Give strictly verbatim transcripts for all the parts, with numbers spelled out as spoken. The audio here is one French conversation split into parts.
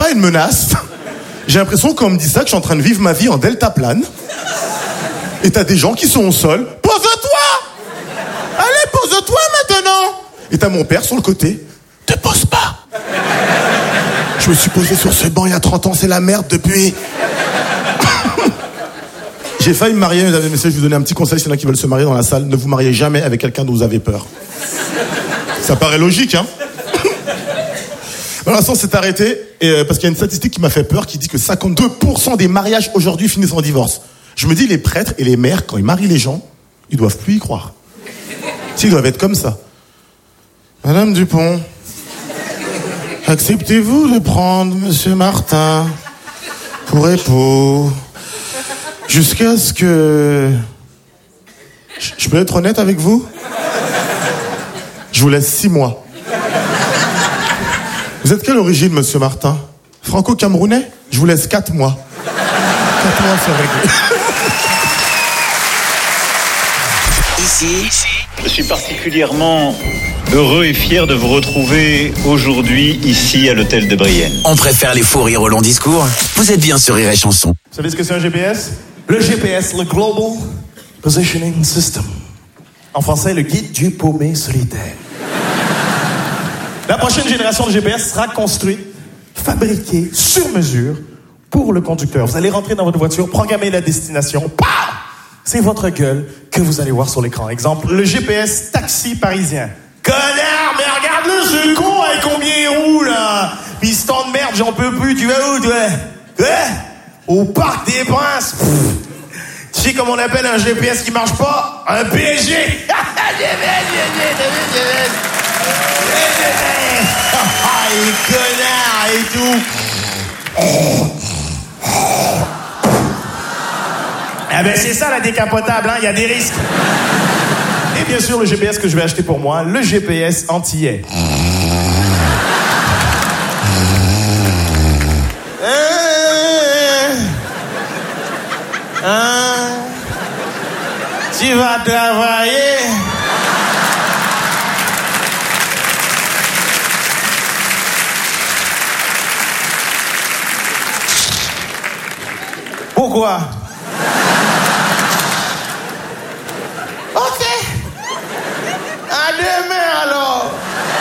pas une menace. J'ai l'impression qu'on me dit ça que je suis en train de vivre ma vie en deltaplane. Et t'as des gens qui sont au sol. Pose-toi! Allez, pose-toi maintenant! Et t'as mon père sur le côté. Te pose pas! Je me suis posé sur ce banc il y a trente ans, c'est la merde depuis. J'ai failli me marier, mesdames et messieurs, je vais vous donner un petit conseil, s'il y en a qui veulent se marier dans la salle, ne vous mariez jamais avec quelqu'un dont vous avez peur. Ça paraît logique, hein? Pour l'instant, c'est arrêté, et, euh, parce qu'il y a une statistique qui m'a fait peur, qui dit que cinquante-deux pour cent des mariages aujourd'hui finissent en divorce. Je me dis, les prêtres et les mères, quand ils marient les gens, ils doivent plus y croire. Ils doivent être comme ça. Madame Dupont, acceptez-vous de prendre Monsieur Martin pour époux jusqu'à ce que... Je, je peux être honnête avec vous? Je vous laisse six mois. Vous êtes quelle origine, Monsieur Martin? Franco-camerounais? Je vous laisse quatre mois. Quatre mois, c'est réglé. Ici, je suis particulièrement heureux et fier de vous retrouver aujourd'hui ici à l'hôtel de Brienne. On préfère les fous rires au long discours. Vous êtes bien sur Rire et Chanson. Vous savez ce que c'est un G P S? Le G P S, le Global Positioning System. En français, le guide du paumé solitaire. La prochaine génération de G P S sera construite, fabriquée sur mesure pour le conducteur. Vous allez rentrer dans votre voiture, programmer la destination. Pow! C'est votre gueule que vous allez voir sur l'écran. Exemple, le G P S taxi parisien. Connard, mais regarde-le, ce con, avec combien il roule, là? Piston de merde, j'en peux plus, tu vas où, toi? Quoi? Au Parc des Princes. Pff. Tu sais comment on appelle un G P S qui marche pas? Un P S G. Ah, les connards et tout. Ah ben c'est ça la décapotable, hein, il y a des risques. Et bien sûr le G P S que je vais acheter pour moi, le G P S antillais. Hein? Tu vas travailler? Pourquoi? Ok. À demain alors.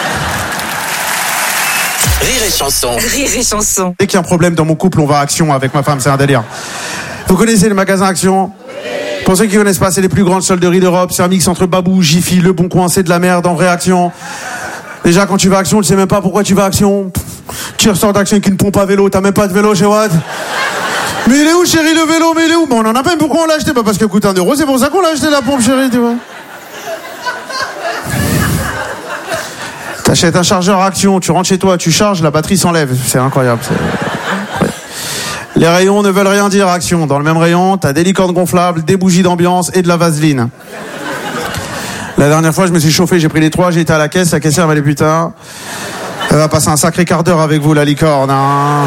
Rire et Chanson. Rire et Chanson. Dès qu'il y a un problème dans mon couple, on va à Action avec ma femme, c'est un délire. Vous connaissez le magasin Action? Pour ceux qui ne connaissent pas, c'est les plus grandes solderies d'Europe. C'est un mix entre Babou, Jiffy, Le Bon Coin, c'est de la merde en vraie Action. Déjà, quand tu vas à Action, tu sais même pas pourquoi tu vas à Action. Tu ressors d'Action avec une pompe à vélo, t'as même pas de vélo chez Watt. Mais il est où, chérie, le vélo? Mais il est où? Bon, on en a pas, pourquoi on l'a acheté? Bah, parce qu'il coûte un euro, c'est pour ça qu'on l'a acheté, la pompe, chérie, tu vois. T'achètes un chargeur Action, tu rentres chez toi, tu charges, la batterie s'enlève. C'est incroyable. C'est... Les rayons ne veulent rien dire, Action. Dans le même rayon, t'as des licornes gonflables, des bougies d'ambiance et de la vaseline. La dernière fois, je me suis chauffé, j'ai pris les trois, j'ai été à la caisse, la caissière m'a dit putain, elle va passer un sacré quart d'heure avec vous, la licorne, hein.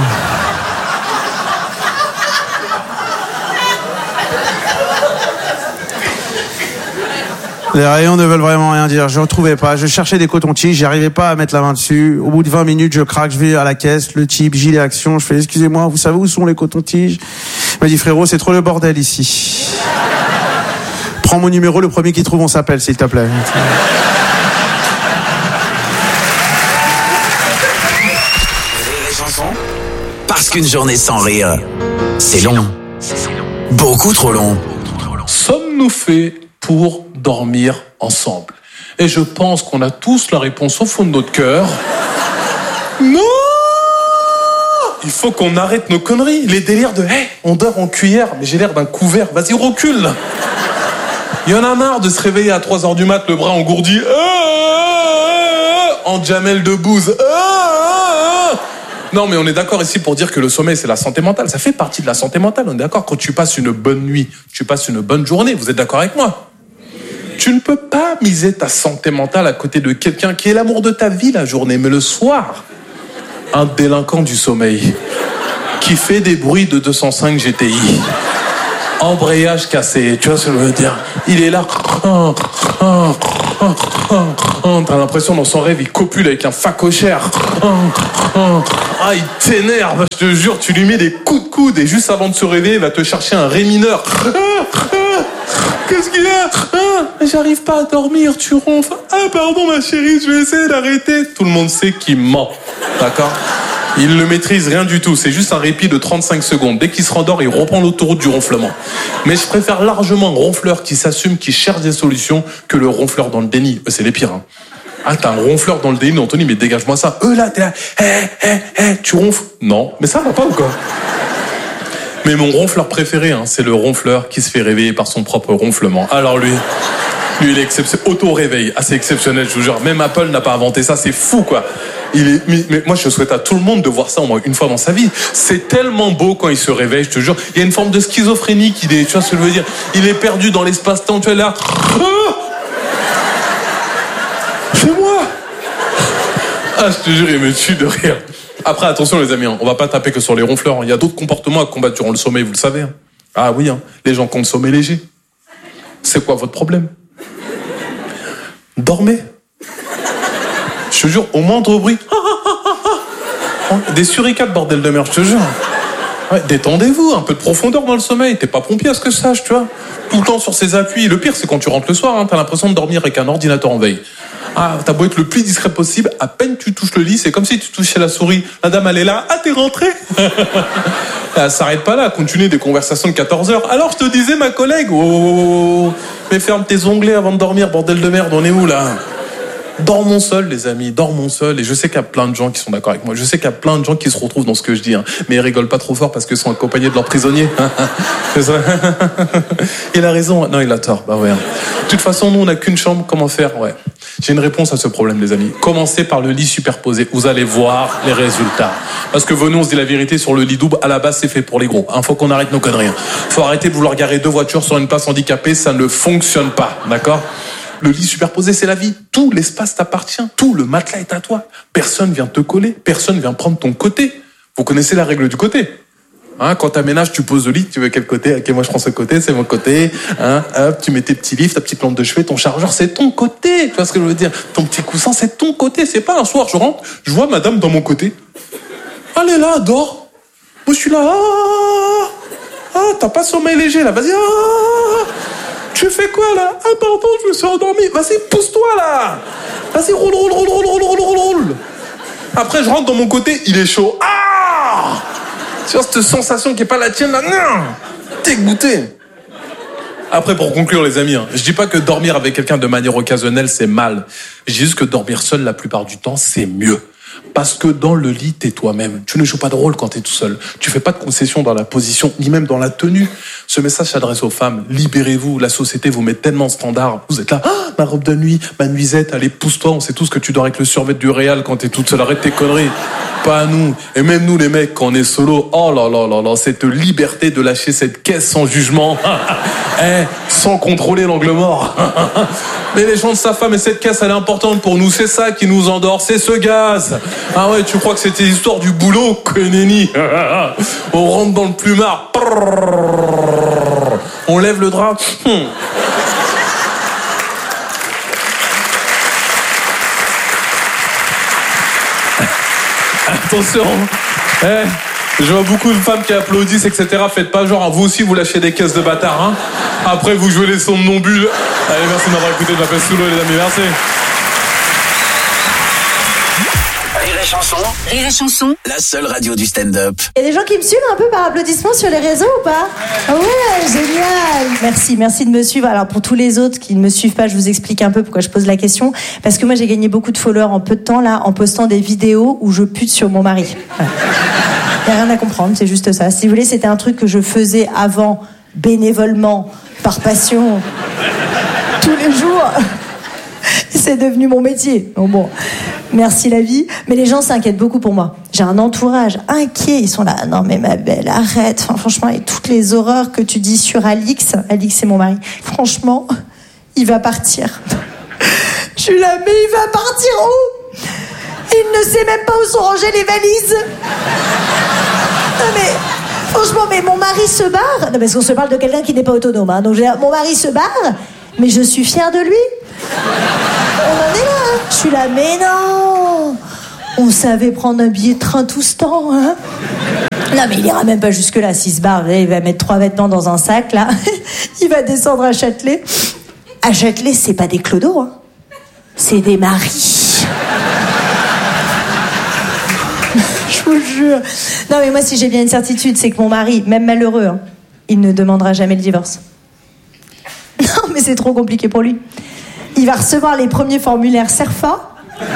Les rayons ne veulent vraiment rien dire. Je ne retrouvais pas. Je cherchais des cotons-tiges. J'y arrivais pas à mettre la main dessus. Au bout de vingt minutes, je craque. Je vais à la caisse. Le type, gilet Action. Je fais, excusez-moi, vous savez où sont les cotons-tiges? Il m'a dit, frérot, c'est trop le bordel ici. Prends mon numéro. Le premier qui trouve, on s'appelle, s'il te plaît. Rire et Chanson. Parce qu'une journée sans rire, c'est long. Beaucoup trop long. Sommes-nous faits pour dormir ensemble? Et je pense qu'on a tous la réponse au fond de notre cœur. Non! Il faut qu'on arrête nos conneries. Les délires de hey, on dort en cuillère, mais j'ai l'air d'un couvert. Vas-y, recule. Il y en a marre de se réveiller à trois heures du mat, le bras engourdi, en Jamel Debbouze. Non, mais on est d'accord ici pour dire que le sommeil, c'est la santé mentale. Ça fait partie de la santé mentale. On est d'accord, quand tu passes une bonne nuit, tu passes une bonne journée. Vous êtes d'accord avec moi? Tu ne peux pas miser ta santé mentale à côté de quelqu'un qui est l'amour de ta vie la journée, mais le soir, un délinquant du sommeil qui fait des bruits de deux cent cinq G T I. embrayage cassé, tu vois ce que je veux dire? Il est là, t'as l'impression dans son rêve, il copule avec un facochère. Ah, il t'énerve, je te jure, tu lui mets des coups de coude et juste avant de se réveiller, il va te chercher un ré mineur. Qu'est-ce qu'il y a? Ah, j'arrive pas à dormir, tu ronfles. Ah, pardon ma chérie, je vais essayer d'arrêter. Tout le monde sait qu'il ment, d'accord? Il ne maîtrise rien du tout, c'est juste un répit de trente-cinq secondes. Dès qu'il se rendort, il reprend l'autoroute du ronflement. Mais je préfère largement un ronfleur qui s'assume, qui cherche des solutions, que le ronfleur dans le déni. C'est les pires, hein. Ah, t'as un ronfleur dans le déni, Anthony, mais dégage-moi ça. Eux là, t'es là, hé, hé, hé, tu ronfles? Non, mais ça va pas ou quoi? Mais mon ronfleur préféré, hein, c'est le ronfleur qui se fait réveiller par son propre ronflement. Alors lui, lui il est exceptionnel, auto-réveil, assez exceptionnel, je vous jure. Même Apple n'a pas inventé ça, c'est fou quoi. Il est, mais, mais moi je souhaite à tout le monde de voir ça au moins une fois dans sa vie. C'est tellement beau quand il se réveille, je te jure. Il y a une forme de schizophrénie qu'il est, tu vois ce que je veux dire. Il est perdu dans l'espace-temps, tu vois là. Ah, c'est moi. Ah, je te jure, il me tue de rire. Après, attention les amis, hein, on va pas taper que sur les ronfleurs. Il y a d'autres comportements à combattre durant le sommeil, vous le savez. Hein. Ah oui, hein, les gens qui ont le sommeil léger. C'est quoi votre problème? Dormez. Je te jure, au moindre bruit. Des suricates, bordel de merde, je te jure. Ouais, détendez-vous, un peu de profondeur dans le sommeil. T'es pas pompier à ce que je sache, tu vois. Tout le temps sur ses appuis. Le pire, c'est quand tu rentres le soir, hein, t'as l'impression de dormir avec un ordinateur en veille. Ah, t'as beau être le plus discret possible, à peine tu touches le lit, c'est comme si tu touchais la souris. La dame, elle est là. Ah, t'es rentré? Elle s'arrête pas là, continue des conversations de quatorze heures. Alors, je te disais, ma collègue, oh, oh, oh, mais ferme tes onglets avant de dormir, bordel de merde, on est où, là? Dormons seuls, les amis, dormons seuls. Et je sais qu'il y a plein de gens qui sont d'accord avec moi. Je sais qu'il y a plein de gens qui se retrouvent dans ce que je dis. Hein. Mais ils rigolent pas trop fort parce qu'ils sont accompagnés de leurs prisonniers. C'est ça. Il a raison. Non, il a tort. Bah ouais. De toute façon, nous, on n'a qu'une chambre. Comment faire? Ouais. J'ai une réponse à ce problème, les amis. Commencez par le lit superposé. Vous allez voir les résultats. Parce que venons, on se dit la vérité, sur le lit double, à la base, c'est fait pour les gros. Hein, faut qu'on arrête nos conneries. Faut arrêter de vouloir garer deux voitures sur une place handicapée. Ça ne fonctionne pas. D'accord? Le lit superposé, c'est la vie. Tout l'espace t'appartient. Tout le matelas est à toi. Personne vient te coller. Personne vient prendre ton côté. Vous connaissez la règle du côté. Hein, quand t'aménages, tu poses le lit, tu veux quel côté? Ok, moi je prends ce côté, c'est mon côté. Hein, hop, tu mets tes petits livres, ta petite lampe de chevet, ton chargeur, c'est ton côté. Tu vois ce que je veux dire? Ton petit coussin, c'est ton côté. C'est pas un soir, je rentre, je vois madame dans mon côté. Elle est là, dors. Moi je suis là. Ah, ah t'as pas sommeil léger là, vas-y. Ah, tu fais quoi là? Ah pardon, je me suis endormi. Vas-y, pousse-toi là. Vas-y, roule, roule, roule, roule, roule, roule, roule, roule. Après, je rentre dans mon côté, il est chaud. Ah! Tu vois cette sensation qui est pas la tienne là? Non! T'es goûté. Après, pour conclure les amis, hein, je dis pas que dormir avec quelqu'un de manière occasionnelle c'est mal. Je dis juste que dormir seul la plupart du temps c'est mieux. Parce que dans le lit, t'es toi-même. Tu ne joues pas de rôle quand t'es tout seul. Tu fais pas de concessions dans la position, ni même dans la tenue. Ce message s'adresse aux femmes. Libérez-vous. La société vous met tellement de standards. Vous êtes là, ah, ma robe de nuit, ma nuisette, allez, pousse-toi. On sait tous que tu dors avec le survêt du Réal quand t'es toute seule. Arrête tes conneries. Pas à nous. Et même nous, les mecs, quand on est solo, oh là là là là, cette liberté de lâcher cette caisse sans jugement. Eh, sans contrôler l'angle mort. Mais les gens de sa femme et cette caisse, elle est importante pour nous. C'est ça qui nous endort. C'est ce gaz. Ah ouais, tu crois que c'était l'histoire du boulot, que nenni. On rentre dans le plumard. On lève le drap. Hum. Attention. Eh, je vois beaucoup de femmes qui applaudissent, et cetera. Faites pas genre, vous aussi vous lâchez des caisses de bâtards. Hein. Après vous jouez les sons de non-bulles. Allez, merci de m'avoir écouté. Je m'appelle Soulo, les amis. Merci. Rire et chanson. Rire et chanson. La seule radio du stand-up. Il y a des gens qui me suivent un peu par applaudissement sur les réseaux ou pas? Ah ouais, génial. Merci, merci de me suivre. Alors pour tous les autres qui ne me suivent pas, je vous explique un peu pourquoi je pose la question. Parce que moi j'ai gagné beaucoup de followers en peu de temps là, en postant des vidéos où je pute sur mon mari. Voilà. Il n'y a rien à comprendre, c'est juste ça. Si vous voulez, c'était un truc que je faisais avant, bénévolement, par passion, tous les jours. C'est devenu mon métier. Bon, bon, merci la vie. Mais les gens s'inquiètent beaucoup pour moi. J'ai un entourage inquiet. Ils sont là, non mais ma belle, arrête. Enfin, franchement, et toutes les horreurs que tu dis sur Alix, Alix c'est mon mari, franchement, il va partir. Je suis là, mais il va partir où? Il ne sait même pas où sont rangées les valises. Non mais, Franchement, mais mon mari se barre. Non, parce qu'on se parle de quelqu'un qui n'est pas autonome. Hein. Donc, mon mari se barre, mais je suis fière de lui. On en est là. Hein. Je suis là, mais non. On savait prendre un billet de train tout ce temps. Hein. Non, mais il ira même pas jusque-là. S'il se barre, il va mettre trois vêtements dans un sac, là. Il va descendre à Châtelet. À Châtelet, c'est pas des clodos, hein. C'est des maris. Je vous jure. Non, mais moi, si j'ai bien une certitude, c'est que mon mari, même malheureux, hein, il ne demandera jamais le divorce. Non, mais c'est trop compliqué pour lui. Il va recevoir les premiers formulaires SERFA.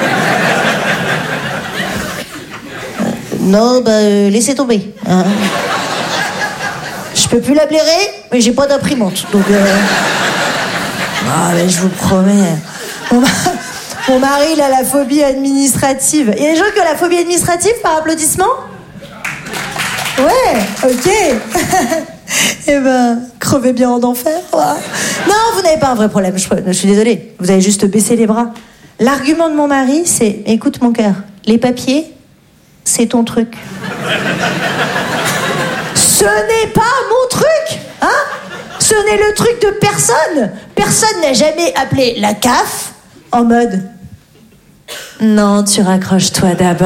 Euh, non, bah, euh, laissez tomber. Hein. Je peux plus la blairer, mais j'ai pas d'imprimante. Donc, euh... ah, mais je vous promets. Mon, ma... Mon mari, il a la phobie administrative. Il y a des gens qui ont la phobie administrative par applaudissement ? Ouais, ok. Eh ben, crevez bien en enfer. Ouais. Non, vous n'avez pas un vrai problème, je, je suis désolée. Vous avez juste baissé les bras. L'argument de mon mari, c'est, écoute mon cœur, les papiers, c'est ton truc. Ce n'est pas mon truc, hein ? Ce n'est le truc de personne. Personne n'a jamais appelé la C A F en mode « Non, tu raccroches-toi d'abord. »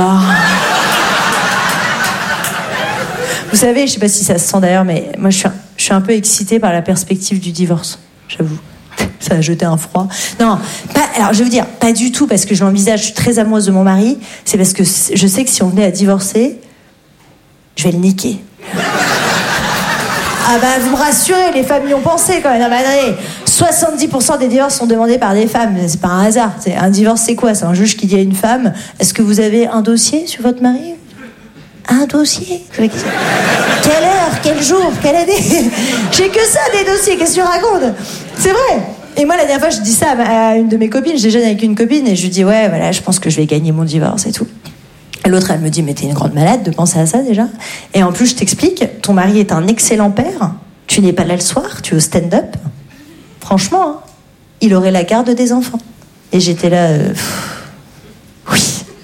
Vous savez, je sais pas si ça se sent d'ailleurs, mais moi je suis un, je suis un peu excitée par la perspective du divorce, j'avoue. Ça a jeté un froid. Non, pas, alors je veux dire, pas du tout parce que je l'envisage, je suis très amoureuse de mon mari, c'est parce que je sais que si on venait à divorcer, je vais le niquer. Ah bah vous me rassurez, les femmes y ont pensé quand même. Non, bah, attendez, soixante-dix pour cent des divorces sont demandés par des femmes, c'est pas un hasard. C'est, un divorce c'est quoi ? C'est un juge qui dit à une femme, est-ce que vous avez un dossier sur votre mari ? Un dossier ? Quelle heure ? Quel jour ? Quelle année ? J'ai que ça des dossiers, qu'est-ce que tu racontes ? C'est vrai. Et moi la dernière fois je dis ça à une de mes copines, je déjeune avec une copine et je lui dis ouais voilà je pense que je vais gagner mon divorce et tout. L'autre, elle me dit, mais t'es une grande malade de penser à ça, déjà. Et en plus, je t'explique, ton mari est un excellent père. Tu n'es pas là le soir, tu es au stand-up. Franchement, hein, il aurait la garde des enfants. Et j'étais là... Euh, oui.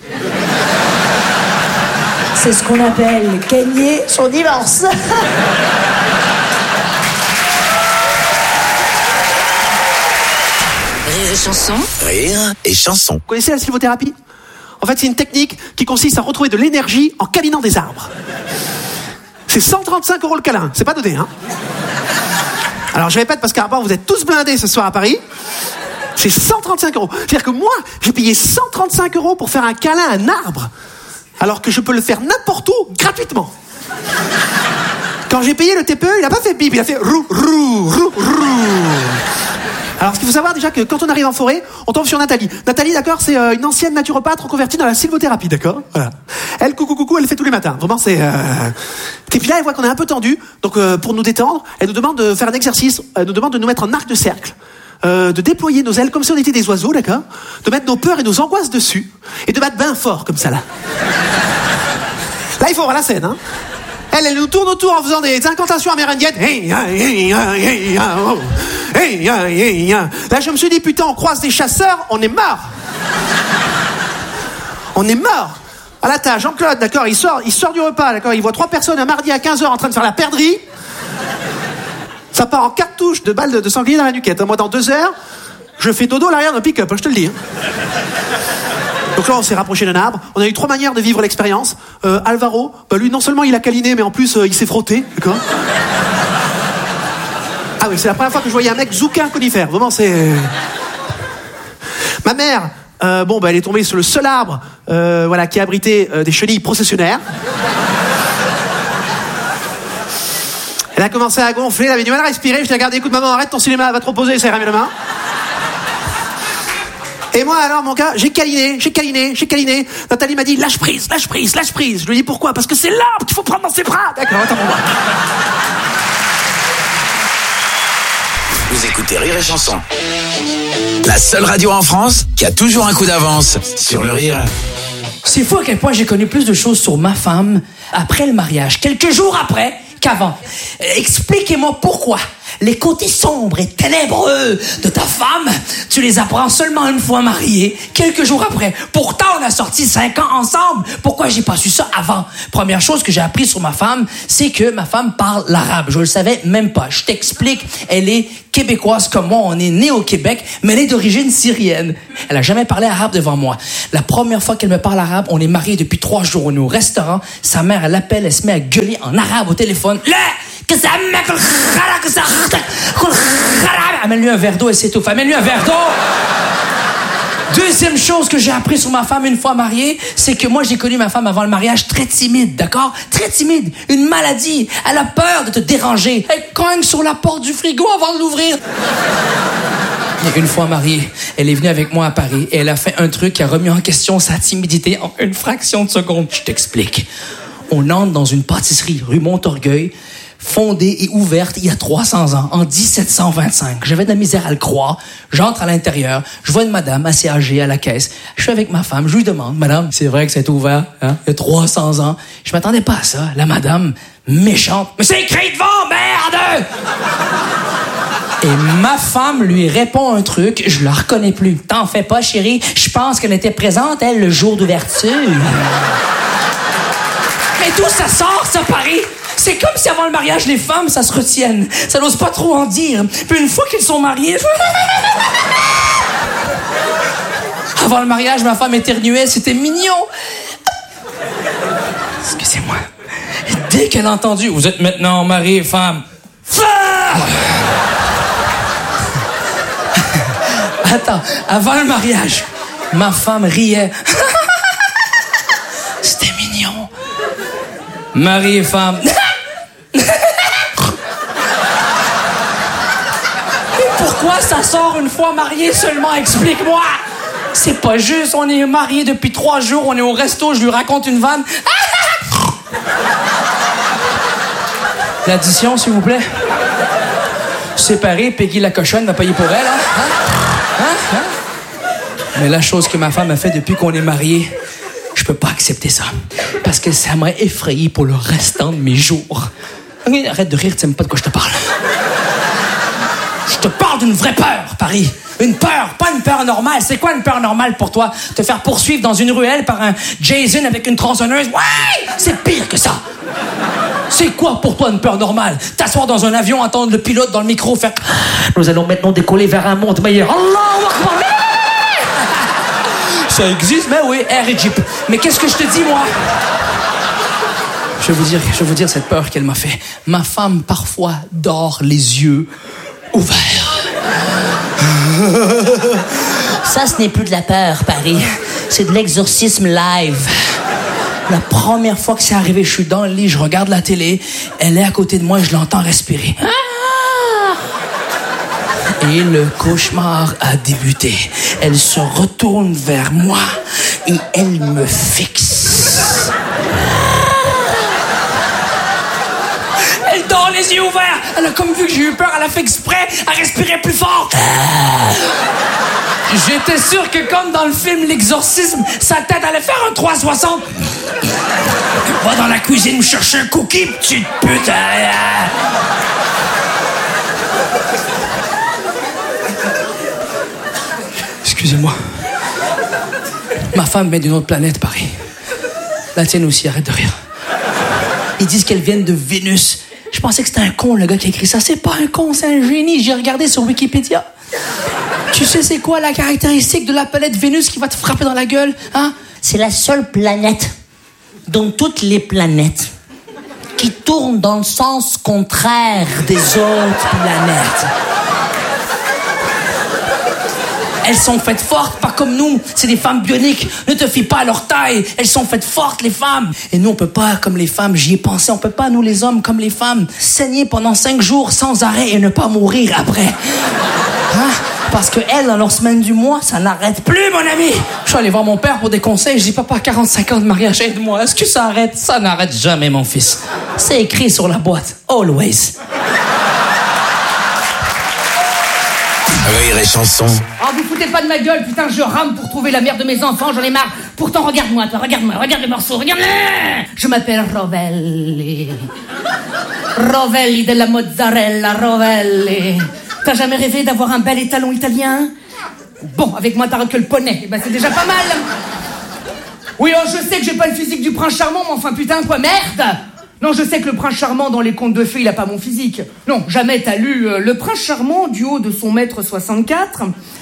C'est ce qu'on appelle gagner son divorce. Rire et chanson. Rire et chanson. Vous connaissez la sylvothérapie ? En fait, c'est une technique qui consiste à retrouver de l'énergie en câlinant des arbres. C'est cent trente-cinq euros le câlin, c'est pas donné, hein. Alors, je répète, parce qu'à part, vous êtes tous blindés ce soir à Paris. C'est cent trente-cinq euros. C'est-à-dire que moi, j'ai payé cent trente-cinq euros pour faire un câlin à un arbre, alors que je peux le faire n'importe où, gratuitement. Quand j'ai payé le T P E, il n'a pas fait bip, il a fait rou, rou, rou, rou. Alors, ce qu'il faut savoir déjà que quand on arrive en forêt, on tombe sur Nathalie. Nathalie, d'accord, c'est euh, une ancienne naturopathe reconvertie dans la sylvothérapie, d'accord ? Voilà. Elle, coucou, coucou, elle le fait tous les matins. Vraiment, c'est... Euh... Et puis là, elle voit qu'on est un peu tendu. Donc, euh, pour nous détendre, elle nous demande de faire un exercice. Elle nous demande de nous mettre en arc de cercle. Euh, de déployer nos ailes comme si on était des oiseaux, d'accord ? De mettre nos peurs et nos angoisses dessus. Et de battre bien fort, comme ça, là. Là, il faut voir la scène, hein. Elle, elle nous tourne autour en faisant des incantations amérindiennes. Hey, hey, hey, hey, oh. Hey, hey, hey, hey. Là, je me suis dit, putain, on croise des chasseurs, on est mort. On est mort. Ah là, t'as Jean-Claude, d'accord, il sort, il sort du repas, d'accord, il voit trois personnes un mardi à quinze heures en train de faire la perdrix. Ça part en cartouche de balles de, de sanglier dans la nuquette. Moi, dans deux heures, je fais dodo à l'arrière d'un pick-up, je te le dis. Donc là, on s'est rapproché d'un arbre. On a eu trois manières de vivre l'expérience. Euh, Alvaro, bah lui, non seulement il a câliné, mais en plus, euh, il s'est frotté. D'accord ? Ah oui, c'est la première fois que je voyais un mec zouker un conifère. Vraiment, c'est... Ma mère, euh, bon, bah, elle est tombée sur le seul arbre euh, voilà, qui abritait euh, des chenilles processionnaires. Elle a commencé à gonfler, elle avait du mal à respirer. Je lui ai regardé, écoute, maman, arrête ton cinéma, va te reposer, ça ira mieux demain. Et moi, alors, mon gars, j'ai câliné, j'ai câliné, j'ai câliné. Nathalie m'a dit, lâche prise, lâche prise, lâche prise. Je lui ai dit, pourquoi ? Parce que c'est l'arbre qu'il faut prendre dans ses bras. D'accord, attends, mon gars. Vous écoutez Rire et Chanson. La seule radio en France qui a toujours un coup d'avance sur le rire. C'est fou à quel point j'ai connu plus de choses sur ma femme après le mariage, quelques jours après, qu'avant. Expliquez-moi pourquoi. Les côtés sombres et ténébreux de ta femme, tu les apprends seulement une fois mariée, quelques jours après. Pourtant, on a sorti cinq ans ensemble. Pourquoi j'ai pas su ça avant? Première chose que j'ai appris sur ma femme, c'est que ma femme parle l'arabe. Je le savais même pas. Je t'explique, elle est québécoise comme moi. On est né au Québec, mais elle est d'origine syrienne. Elle a jamais parlé arabe devant moi. La première fois qu'elle me parle arabe, on est mariés depuis trois jours. On est au restaurant. Sa mère, elle l'appelle, elle se met à gueuler en arabe au téléphone. Là! Amène-lui un verre d'eau, elle s'étouffe. Amène-lui un verre d'eau! Deuxième chose que j'ai appris sur ma femme une fois mariée, c'est que moi, j'ai connu ma femme avant le mariage très timide, d'accord? Très timide. Une maladie. Elle a peur de te déranger. Elle cogne sur la porte du frigo avant de l'ouvrir. Et une fois mariée, elle est venue avec moi à Paris et elle a fait un truc qui a remis en question sa timidité en une fraction de seconde. Je t'explique. On entre dans une pâtisserie rue Montorgueil, fondée et ouverte il y a trois cents ans, en dix-sept cent vingt-cinq. J'avais de la misère à le croire. J'entre à l'intérieur, je vois une madame assez âgée à la caisse. Je suis avec ma femme, je lui demande, madame, c'est vrai que c'est ouvert, hein, il y a trois cents ans. Je m'attendais pas à ça. La madame, méchante, mais c'est écrit devant, merde! Et ma femme lui répond un truc, je la reconnais plus. T'en fais pas, chérie, je pense qu'elle était présente, elle, le jour d'ouverture. Mais d'où ça sort, ça, Paris? C'est comme si avant le mariage, les femmes, ça se retiennent. Ça n'ose pas trop en dire. Puis une fois qu'ils sont mariés... Avant le mariage, ma femme éternuait, c'était mignon. Excusez-moi. Dès qu'elle a entendu « Vous êtes maintenant mari et femme », Attends, avant le mariage, ma femme riait. C'était mignon. Mari et femme. Mais pourquoi ça sort une fois marié seulement? Explique-moi. C'est pas juste, on est mariés depuis trois jours, on est au resto, je lui raconte une vanne. L'addition, s'il vous plaît. Séparé, Peggy la cochonne va payer pour elle, hein? Hein? Hein? Hein? Mais la chose que ma femme a fait depuis qu'on est mariés, je peux pas accepter ça. Parce que ça m'a effrayé pour le restant de mes jours. Arrête de rire, tu sais même pas de quoi je te parle. Je te parle d'une vraie peur, Paris. Une peur, pas une peur normale. C'est quoi une peur normale pour toi? Te faire poursuivre dans une ruelle par un Jason avec une tronçonneuse? Ouais! C'est pire que ça. C'est quoi pour toi une peur normale? T'asseoir dans un avion, entendre le pilote dans le micro faire « Nous allons maintenant décoller vers un monde meilleur. » Allahu Akbar. Ça existe, mais oui, Air Egypt. Mais qu'est-ce que je te dis, moi? Je vais vous dire, je vais vous dire cette peur qu'elle m'a fait. Ma femme, parfois, dort les yeux ouverts. Ça, ce n'est plus de la peur, Paris. C'est de l'exorcisme live. La première fois que c'est arrivé, je suis dans le lit, je regarde la télé, elle est à côté de moi et je l'entends respirer. Ah! Et le cauchemar a débuté. Elle se retourne vers moi et elle me fixe. Elle dort les yeux ouverts. Elle a comme vu que j'ai eu peur, elle a fait exprès, elle respirait plus fort. J'étais sûr que comme dans le film L'Exorcisme, sa tête allait faire un trois cent soixante. Va dans la cuisine me chercher un cookie, petite pute. Excusez-moi. Ma femme vient d'une autre planète, Paris. La tienne aussi, arrête de rire. Ils disent qu'elles viennent de Vénus. Je pensais que c'était un con, le gars qui a écrit ça. C'est pas un con, c'est un génie. J'ai regardé sur Wikipédia. Tu sais c'est quoi la caractéristique de la planète Vénus qui va te frapper dans la gueule, hein? C'est la seule planète dont toutes les planètes qui tournent dans le sens contraire des autres planètes. Elles sont faites fortes, pas comme nous. C'est des femmes bioniques. Ne te fie pas à leur taille. Elles sont faites fortes, les femmes. Et nous, on peut pas, comme les femmes, j'y ai pensé, on peut pas, nous les hommes, comme les femmes, saigner pendant cinq jours sans arrêt et ne pas mourir après. Hein? Parce que elles, dans leur semaine du mois, ça n'arrête plus, mon ami. Je suis allé voir mon père pour des conseils. Je dis, papa, quarante-cinq ans de mariage, aide-moi. Est-ce que ça arrête? Ça n'arrête jamais, mon fils. C'est écrit sur la boîte. Always. Rire et chanson. Oh, vous foutez pas de ma gueule, putain, je rame pour trouver la mère de mes enfants, j'en ai marre. Pourtant, regarde-moi, toi, regarde-moi, regarde le morceau, regarde. Je m'appelle Rovel et... Rovelli della mozzarella, Rovelli. T'as jamais rêvé d'avoir un bel étalon italien? Bon, avec moi t'as que le poney, eh ben c'est déjà pas mal. Oui, oh, je sais que j'ai pas le physique du prince charmant, mais enfin putain quoi, merde. Non, je sais que le prince charmant dans les contes de fées, il a pas mon physique. Non, jamais t'as lu euh, le prince charmant du haut de son mètre soixante-quatre,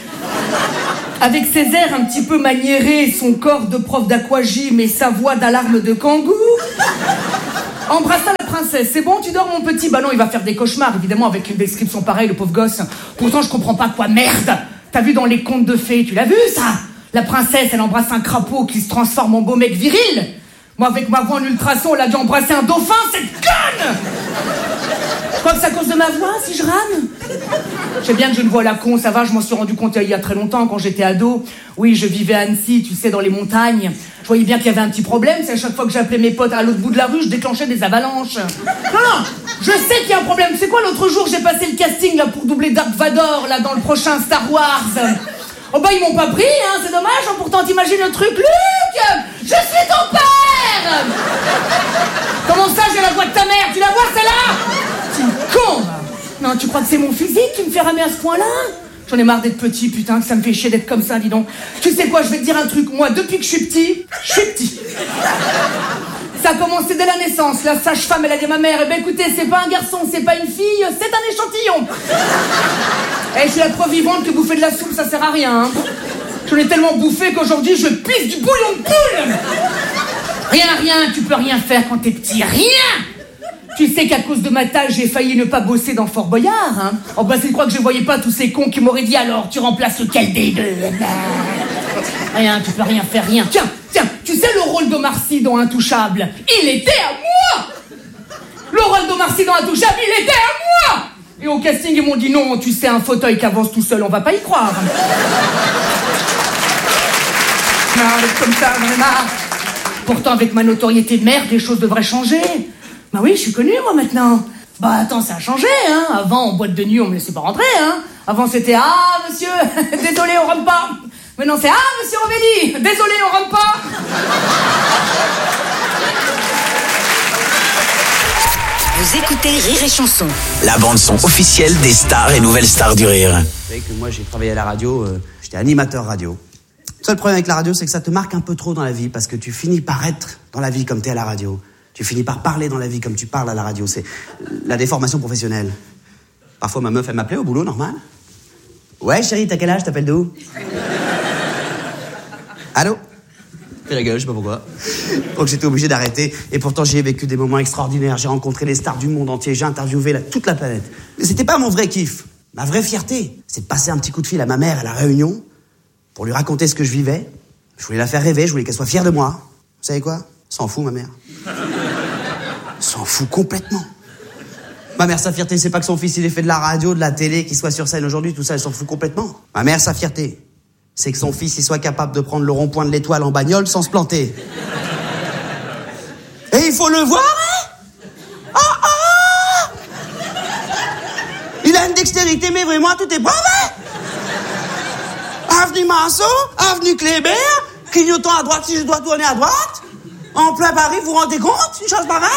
avec ses airs un petit peu maniérés, son corps de prof d'aquagym et sa voix d'alarme de kangou. Embrassa la princesse. C'est bon, tu dors mon petit? Bah non, il va faire des cauchemars, évidemment, avec une description pareille, le pauvre gosse. Pourtant, je comprends pas quoi, merde. T'as vu dans les contes de fées, tu l'as vu ça? La princesse, elle embrasse un crapaud qui se transforme en beau mec viril. Moi, avec ma voix en ultrason, elle a dû embrasser un dauphin, cette conne! Je crois que c'est à cause de ma voix, si je rame? Je sais bien que je ne vois la con, ça va, je m'en suis rendu compte il y a très longtemps, quand j'étais ado. Oui, je vivais à Annecy, tu sais, dans les montagnes. Je voyais bien qu'il y avait un petit problème, c'est à chaque fois que j'appelais mes potes à l'autre bout de la rue, je déclenchais des avalanches. Non, non, je sais qu'il y a un problème. C'est quoi, l'autre jour, j'ai passé le casting, là, pour doubler Dark Vador, là, dans le prochain Star Wars. Oh bah, ils m'ont pas pris, hein, c'est dommage, hein, pourtant, t'imagines le truc, Luc! Je suis ton père! Comment ça, j'ai la voix de ta mère? Tu la vois, celle-là? C'est une con, va. Non, tu crois que c'est mon physique qui me fait ramer à ce point-là? J'en ai marre d'être petit, putain, que ça me fait chier d'être comme ça, dis donc. Tu sais quoi, je vais te dire un truc. Moi, depuis que je suis petit, je suis petit. Ça a commencé dès la naissance. La sage-femme, elle a dit à ma mère, eh ben écoutez, c'est pas un garçon, c'est pas une fille, c'est un échantillon. Et je suis la preuve vivante que bouffer de la soupe, ça sert à rien. Hein. J'en ai tellement bouffé qu'aujourd'hui, je pisse du bouillon de poule. Rien, rien, tu peux rien faire quand t'es petit, rien. Tu sais qu'à cause de ma taille, j'ai failli ne pas bosser dans Fort Boyard, hein. Oh bah c'est quoi que je voyais pas tous ces cons qui m'auraient dit alors, tu remplaces lequel des deux? Rien, tu peux rien faire, rien. Tiens, tiens, tu sais le rôle d'Omar Sy dans Intouchable? Il était à moi! Le rôle d'Omar Sy dans Intouchable, il était à moi! Et au casting, ils m'ont dit non, tu sais, un fauteuil qui avance tout seul, on va pas y croire. Non, comme ça, j'en ai marre. Pourtant, avec ma notoriété de merde, les choses devraient changer. Bah oui, je suis connue, moi, maintenant. Bah attends, ça a changé, hein. Avant, en boîte de nuit, on me laissait pas rentrer, hein. Avant, c'était « Ah, monsieur, désolé, on rentre pas ». Maintenant, c'est « Ah, monsieur Rovelli, désolé, on rentre pas ». Vous écoutez Rire et Chanson. La bande-son officielle des stars et nouvelles stars du rire. Vous savez que moi, j'ai travaillé à la radio, euh, j'étais animateur radio. Le seul problème avec la radio, c'est que ça te marque un peu trop dans la vie, parce que tu finis par être dans la vie comme t'es à la radio. Tu finis par parler dans la vie comme tu parles à la radio. C'est la déformation professionnelle. Parfois, ma meuf, elle m'appelait au boulot, normal. Ouais, chérie, t'as quel âge? T'appelles d'où? Allô? Fais la gueule, je sais pas pourquoi. Donc j'étais obligé d'arrêter. Et pourtant, j'ai vécu des moments extraordinaires. J'ai rencontré les stars du monde entier. J'ai interviewé la, toute la planète. Mais c'était pas mon vrai kiff. Ma vraie fierté, c'est de passer un petit coup de fil à ma mère à la Réunion pour lui raconter ce que je vivais. Je voulais la faire rêver. Je voulais qu'elle soit fière de moi. Vous savez quoi? S'en fout, ma mère. S'en fout complètement. Ma mère, sa fierté, c'est pas que son fils, il ait fait de la radio, de la télé, qu'il soit sur scène aujourd'hui, tout ça, elle s'en fout complètement. Ma mère, sa fierté, c'est que son fils, il soit capable de prendre le rond-point de l'Étoile en bagnole sans se planter. Et il faut le voir, hein? Ah, ah! Il a une dextérité, mais vraiment, tout est bon, hein? Avenue Marceau, avenue Kléber, clignotant à droite si je dois tourner à droite. En plein Paris, vous vous rendez compte? Une chose pareille?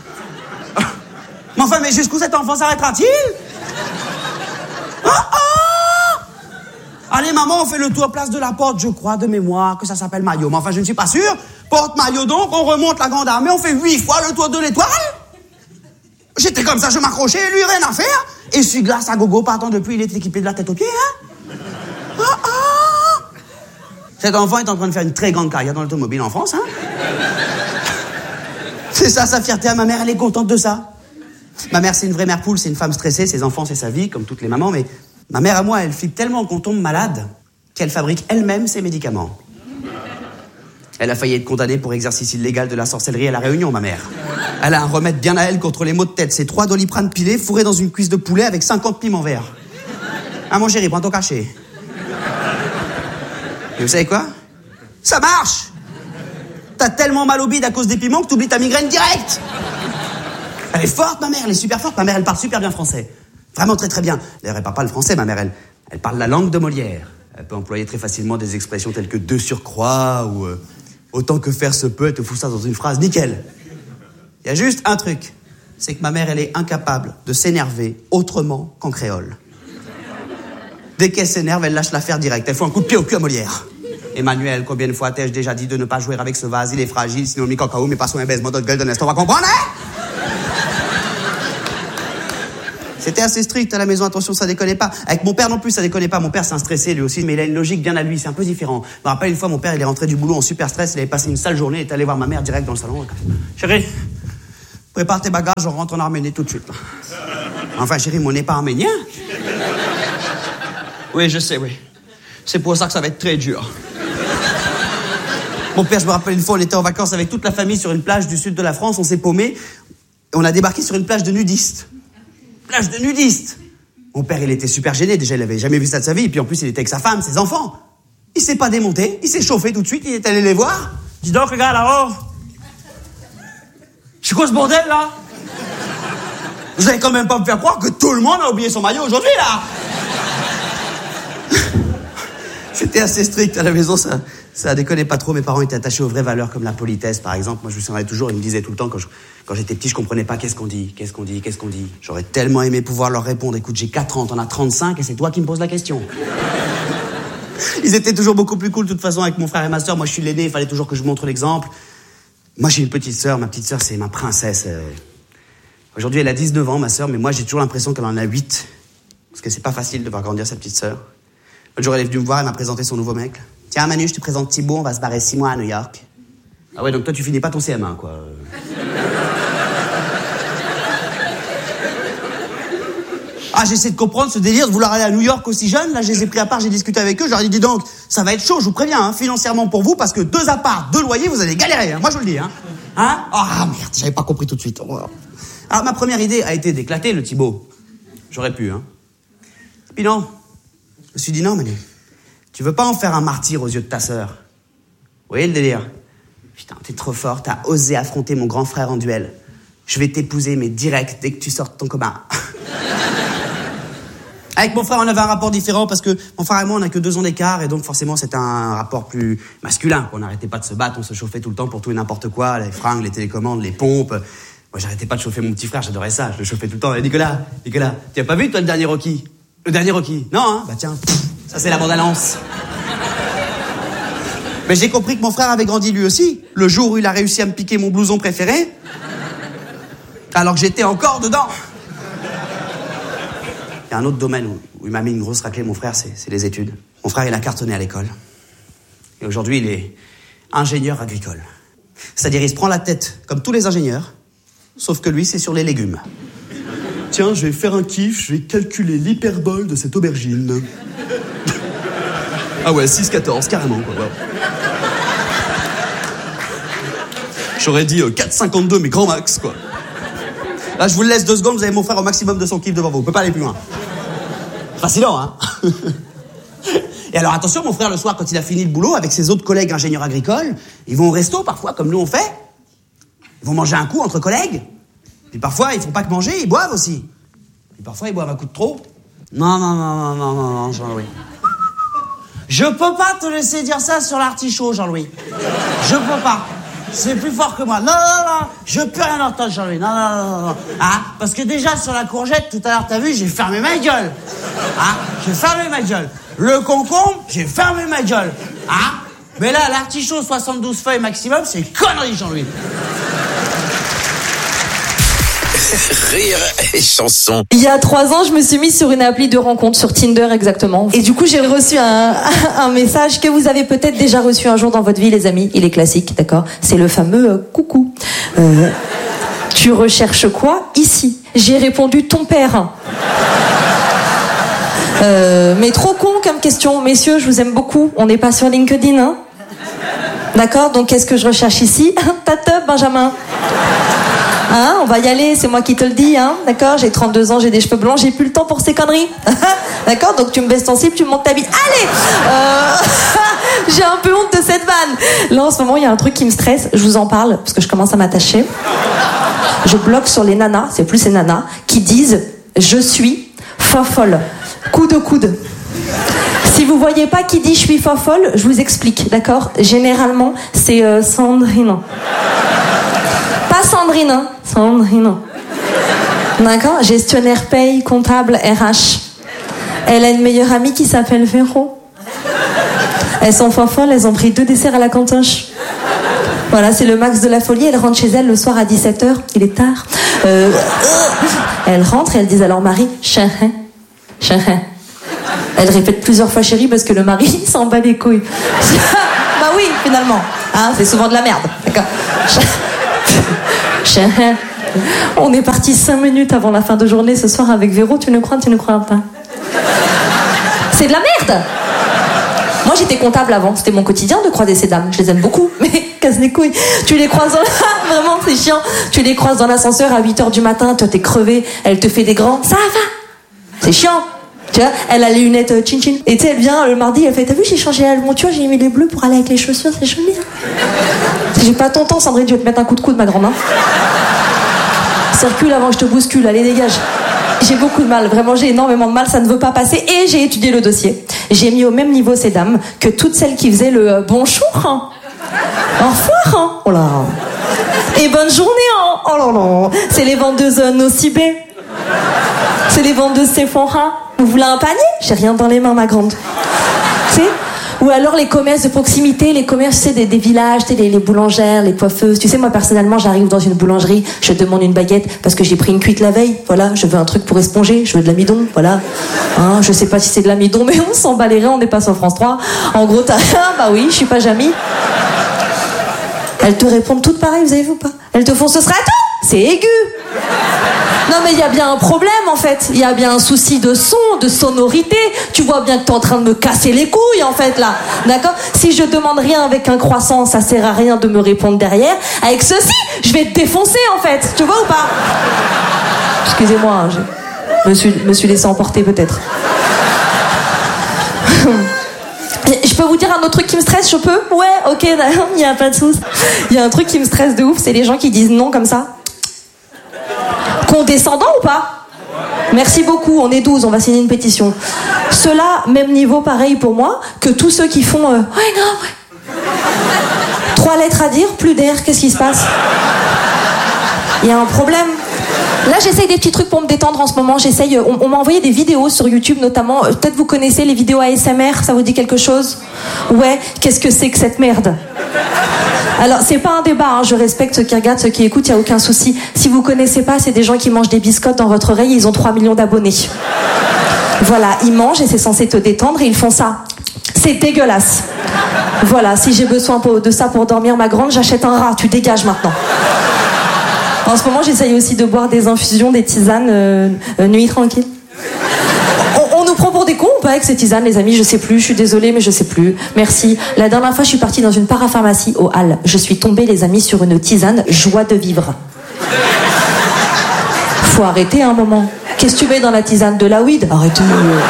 Mais enfin, mais jusqu'où cet enfant s'arrêtera-t-il? Oh, oh! Allez, maman, on fait le tour place de la Porte, je crois, de mémoire, que ça s'appelle Maillot. Mais enfin, je ne suis pas sûr. Porte Maillot, donc, on remonte la Grande Armée, on fait huit fois le tour de l'Étoile. J'étais comme ça, je m'accrochais, lui, rien à faire. Et suis glace à gogo, partant depuis, il est équipé de la tête aux pieds, hein? Oh, oh! Cet enfant est en train de faire une très grande carrière dans l'automobile en France, hein? C'est ça, sa fierté à ma mère, elle est contente de ça. Ma mère, c'est une vraie mère poule, c'est une femme stressée, ses enfants, c'est sa vie, comme toutes les mamans, mais ma mère à moi, elle flippe tellement qu'on tombe malade qu'elle fabrique elle-même ses médicaments. Elle a failli être condamnée pour exercice illégal de la sorcellerie à La Réunion, ma mère. Elle a un remède bien à elle contre les maux de tête, c'est trois doliprane pilés fourrés dans une cuisse de poulet avec cinquante piments verts. Ah, mon chéri, prends ton cachet. Et vous savez quoi? Ça marche! T'as tellement mal au bide à cause des piments que t'oublies ta migraine directe. Elle est forte, ma mère, elle est super forte. Ma mère, elle parle super bien français. Vraiment très très bien. D'ailleurs, elle parle pas le français, ma mère, elle, elle parle la langue de Molière. Elle peut employer très facilement des expressions telles que de surcroît ou euh, autant que faire se peut, elle te fout ça dans une phrase nickel. Il y a juste un truc. c'est que ma mère, elle est incapable de s'énerver autrement qu'en créole. Dès qu'elle s'énerve, elle lâche l'affaire direct. Elle fout un coup de pied au cul à Molière. Emmanuel, combien de fois t'ai-je déjà dit de ne pas jouer avec ce vase? Il est fragile, sinon mi cacao, mais pas son baise-moi de gueule de nest. On va comprendre, hein? C'était assez strict à la maison, attention, ça déconnait pas. Avec mon père non plus, ça déconnait pas. Mon père, c'est un stressé lui aussi, mais il a une logique bien à lui, c'est un peu différent. Je me rappelle une fois, mon père, il est rentré du boulot en super stress, il avait passé une sale journée, il est allé voir ma mère direct dans le salon. Chérie, prépare tes bagages, on rentre en Arménie tout de suite. Enfin, chérie, mon nez pas arménien. Oui, je sais, oui. C'est pour ça que ça va être très dur. Mon père, je me rappelle une fois, on était en vacances avec toute la famille sur une plage du sud de la France, on s'est paumé, on a débarqué sur une plage de nudistes. Plage de nudistes. Mon père, il était super gêné, déjà, il avait jamais vu ça de sa vie, et puis en plus, il était avec sa femme, ses enfants. Il s'est pas démonté, il s'est chauffé tout de suite, il est allé les voir. Dis donc, regarde là-haut. C'est quoi ce bordel, là? Vous allez quand même pas me faire croire que tout le monde a oublié son maillot aujourd'hui, là? C'était assez strict à la maison, ça, ça déconnait pas trop. Mes parents étaient attachés aux vraies valeurs comme la politesse, par exemple. Moi, je me souviens toujours, ils me disaient tout le temps, quand, je, quand j'étais petit, je comprenais pas qu'est-ce qu'on dit, qu'est-ce qu'on dit, qu'est-ce qu'on dit. J'aurais tellement aimé pouvoir leur répondre, écoute, j'ai quatre ans, t'en as trente-cinq, et c'est toi qui me poses la question. Ils étaient toujours beaucoup plus cool, de toute façon, avec mon frère et ma sœur. Moi, je suis l'aîné, il fallait toujours que je montre l'exemple. Moi, j'ai une petite sœur, ma petite sœur, c'est ma princesse. Aujourd'hui, elle a dix-neuf ans, ma sœur, mais moi, j'ai toujours l'impression qu'elle en a huit. Parce que c'est pas facile de voir grandir sa petite sœur. L'autre jour, elle est venue me voir, elle m'a présenté son nouveau mec. Tiens, Manu, je te présente Thibaut, on va se barrer six mois à New York. Ah ouais, donc toi, tu finis pas ton C M un, quoi. Ah, j'essaie de comprendre ce délire de vouloir aller à New York aussi jeune. Là, je les ai pris à part, j'ai discuté avec eux. Je leur ai dit, dis donc, ça va être chaud, je vous préviens, hein, financièrement pour vous, parce que deux apparts, deux loyers, vous allez galérer, hein, moi je vous le dis. Hein, hein ah, merde, j'avais pas compris tout de suite. Alors, ma première idée a été d'éclater le Thibaut. J'aurais pu, hein. Puis non. Je me suis dit, non, Manu, tu veux pas en faire un martyr aux yeux de ta sœur? Vous voyez le délire? Putain, t'es trop fort, t'as osé affronter mon grand frère en duel. Je vais t'épouser, mais direct, dès que tu sors de ton coma. Avec mon frère, on avait un rapport différent parce que mon frère et moi, on n'a que deux ans d'écart et donc forcément, c'était un rapport plus masculin. On n'arrêtait pas de se battre, on se chauffait tout le temps pour tout et n'importe quoi, les fringues, les télécommandes, les pompes. Moi, j'arrêtais pas de chauffer mon petit frère, j'adorais ça, je le chauffais tout le temps. Et Nicolas, Nicolas, tu as pas vu, toi, le dernier Rocky? Le dernier Rocky? Non, hein? Bah tiens, ça c'est la bande-annonce. Mais j'ai compris que mon frère avait grandi lui aussi, le jour où il a réussi à me piquer mon blouson préféré, alors que j'étais encore dedans. Il y a un autre domaine où, où il m'a mis une grosse raclée, mon frère, c'est, c'est les études. Mon frère, il a cartonné à l'école. Et aujourd'hui, il est ingénieur agricole. C'est-à-dire, il se prend la tête, comme tous les ingénieurs, sauf que lui, c'est sur les légumes. Tiens, je vais faire un kiff, je vais calculer l'hyperbole de cette aubergine. Ah ouais, six quatorze, carrément, quoi. Ouais. J'aurais dit euh, quatre cinquante-deux, mais grand max, quoi. Là, je vous le laisse deux secondes, vous avez mon frère au maximum de son kiff devant vous. On peut pas aller plus loin. Fascinant, hein? Et alors, attention, mon frère, le soir, quand il a fini le boulot, avec ses autres collègues ingénieurs agricoles, ils vont au resto, parfois, comme nous on fait. Ils vont manger un coup entre collègues. Puis parfois, ils font pas que manger, ils boivent aussi. Puis parfois, ils boivent un coup de trop. Non, non, non, non, non, non, non, Jean-Louis. Je peux pas te laisser dire ça sur l'artichaut, Jean-Louis. Je peux pas. C'est plus fort que moi. Non, non, non, je peux rien entendre, Jean-Louis. Non, non, non, non. Hein? Parce que déjà, sur la courgette, tout à l'heure, t'as vu, j'ai fermé ma gueule. Hein? J'ai fermé ma gueule. Le concombre, j'ai fermé ma gueule. Hein? Mais là, l'artichaut, soixante-douze feuilles maximum, c'est connerie, Jean-Louis. Rire et chanson. Il y a trois ans, je me suis mise sur une appli de rencontre, sur Tinder exactement. Et du coup, j'ai reçu un, un message que vous avez peut-être déjà reçu un jour dans votre vie, les amis. Il est classique, d'accord? C'est le fameux euh, coucou. Euh, tu recherches quoi ici? J'ai répondu ton père. Euh, mais trop con comme question. Messieurs, je vous aime beaucoup. On n'est pas sur LinkedIn, hein? D'accord? Donc, qu'est-ce que je recherche ici? Ta teub, Benjamin. Hein, on va y aller, c'est moi qui te le dis, hein, d'accord? J'ai trente-deux ans, j'ai des cheveux blancs, j'ai plus le temps pour ces conneries. D'accord? Donc tu me baisses ton slip, tu me montes ta bite. Allez euh... J'ai un peu honte de cette vanne. Là, en ce moment, il y a un truc qui me stresse, je vous en parle, parce que je commence à m'attacher. Je bloque sur les nanas, c'est plus ces nanas, qui disent « Je suis fofolle ». Coude coude. Si vous voyez pas qui dit « Je suis fofolle », je vous explique, d'accord? Généralement, c'est euh, Sandrine. Pas Sandrine, hein. Sandrine. D'accord, gestionnaire paye, comptable, R H. Elle a une meilleure amie qui s'appelle Véro. Elles sont fort folles, elles ont pris deux desserts à la cantoche. Voilà, c'est le max de la folie. Elle rentre chez elle le soir à dix-sept heures. Il est tard. Euh, elle rentre et elle dit à leur mari, chérie, chérie. Elle répète plusieurs fois chérie parce que le mari s'en bat les couilles. Bah oui, finalement. Hein, c'est souvent de la merde. D'accord. Chérie, on est parti cinq minutes avant la fin de journée ce soir avec Véro. Tu ne crois, tu ne crois pas. C'est de la merde. Moi, j'étais comptable avant. C'était mon quotidien de croiser ces dames. Je les aime beaucoup, mais casse les couilles. Tu les croises dans la... Vraiment, c'est chiant. Tu les croises dans l'ascenseur à huit heures du matin. Toi, t'es crevé. Elle te fait des grands. Ça va. C'est chiant. Tu vois, elle a les lunettes euh, chin chin. Et tu sais, elle vient le mardi, elle fait, t'as vu, j'ai changé la monture, j'ai mis les bleus pour aller avec les chaussures, c'est joli. Hein. J'ai pas ton temps, Sandrine, je vais te mettre un coup de coude, ma grande. Hein. Circule avant que je te bouscule, allez, dégage. J'ai beaucoup de mal, vraiment j'ai énormément de mal, ça ne veut pas passer et j'ai étudié le dossier. J'ai mis au même niveau ces dames que toutes celles qui faisaient le euh, bonjour, hein. Au revoir, hein. Oh là. Et bonne journée, hein. Oh là là. C'est les vendeuses euh, Nocibé. C'est les vendeuses Sephora. Vous voulez un panier? J'ai rien dans les mains, ma grande. Tu sais? Ou alors les commerces de proximité, les commerces, tu sais, des, des villages, tu sais, les, les boulangères, les coiffeuses. Tu sais, moi, personnellement, j'arrive dans une boulangerie, je demande une baguette parce que j'ai pris une cuite la veille. Voilà, je veux un truc pour esponger, je veux de l'amidon, voilà. Hein, je sais pas si c'est de l'amidon, mais on s'en bat les reins, on n'est pas sur France trois. En gros, t'as rien, bah oui, je suis pas Jamie. Elles te répondent toutes pareilles, vous avez vu ou pas? Elles te font, ce sera tout! C'est aigu! Non mais il y a bien un problème en fait, il y a bien un souci de son, de sonorité. Tu vois bien que t'es en train de me casser les couilles en fait là, d'accord? Si je demande rien avec un croissant, ça sert à rien de me répondre derrière. Avec ceci, je vais te défoncer en fait, tu vois ou pas? Excusez-moi, hein, je me suis, me suis laissé emporter peut-être. Je peux vous dire un autre truc qui me stresse, je peux? Ouais, ok, il n'y a pas de souci. Il y a un truc qui me stresse de ouf, c'est les gens qui disent non comme ça. Condescendant ou pas? Merci beaucoup, on est douze, on va signer une pétition. Ceux-là, même niveau pareil pour moi, que tous ceux qui font... Euh, ouais, non, ouais. Trois lettres à dire, plus d'air, qu'est-ce qui se passe? Il y a un problème. Là, j'essaye des petits trucs pour me détendre en ce moment. J'essaye. On, on m'a envoyé des vidéos sur YouTube, notamment. Euh, peut-être vous connaissez les vidéos A S M R, ça vous dit quelque chose? Ouais, qu'est-ce que c'est que cette merde? Alors, c'est pas un débat, hein. Je respecte ceux qui regardent, ceux qui écoutent, il n'y a aucun souci. Si vous connaissez pas, c'est des gens qui mangent des biscottes dans votre oreille, ils ont trois millions d'abonnés. Voilà, ils mangent et c'est censé te détendre et ils font ça. C'est dégueulasse. Voilà, si j'ai besoin de ça pour dormir, ma grande, j'achète un rat, tu dégages maintenant. En ce moment, j'essaye aussi de boire des infusions, des tisanes, euh, euh, nuit tranquille. On, on nous prend pour des cons ou pas avec ces tisanes, les amis? Je sais plus, je suis désolée, mais je sais plus. Merci. La dernière fois, je suis partie dans une parapharmacie au Halles. Je suis tombée, les amis, sur une tisane joie de vivre. Faut arrêter un moment. Qu'est-ce que tu mets dans la tisane? De la weed? Arrêtez.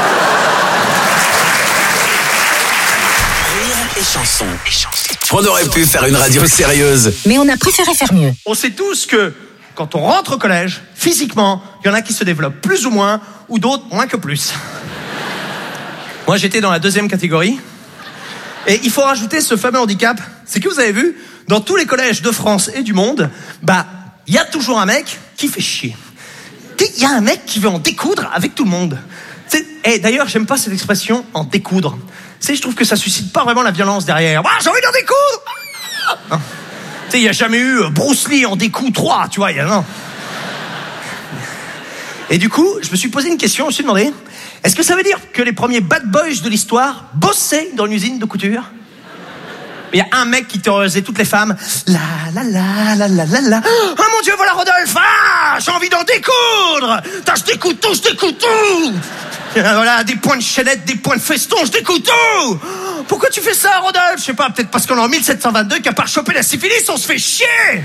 Et chansons. On aurait pu faire une radio sérieuse. Mais on a préféré faire mieux. On sait tous que quand on rentre au collège, physiquement, il y en a qui se développent plus ou moins, ou d'autres moins que plus. Moi, j'étais dans la deuxième catégorie. Et il faut rajouter ce fameux handicap. C'est que vous avez vu, dans tous les collèges de France et du monde, bah, il y a toujours un mec qui fait chier. Il y a un mec qui veut en découdre avec tout le monde. Et d'ailleurs, j'aime pas cette expression, en découdre. Tu sais, je trouve que ça suscite pas vraiment la violence derrière. Ah, j'ai envie d'en découdre! Hein? Tu sais, il n'y a jamais eu Bruce Lee en découp trois, tu vois, y a, non. Et du coup, je me suis posé une question, je me suis demandé, est-ce que ça veut dire que les premiers bad boys de l'histoire bossaient dans une usine de couture? Il y a un mec qui terrorisait toutes les femmes. La la la la la la la. Oh mon Dieu, voilà Rodolphe! Ah, j'ai envie d'en découdre! T'as, je découte tout, je découte tout! Voilà, des points de chaînette, des points de feston, je découte tout! Pourquoi tu fais ça, Rodolphe? Je sais pas, peut-être parce qu'on est en mille sept cent vingt-deux, qu'à part choper la syphilis, on se fait chier!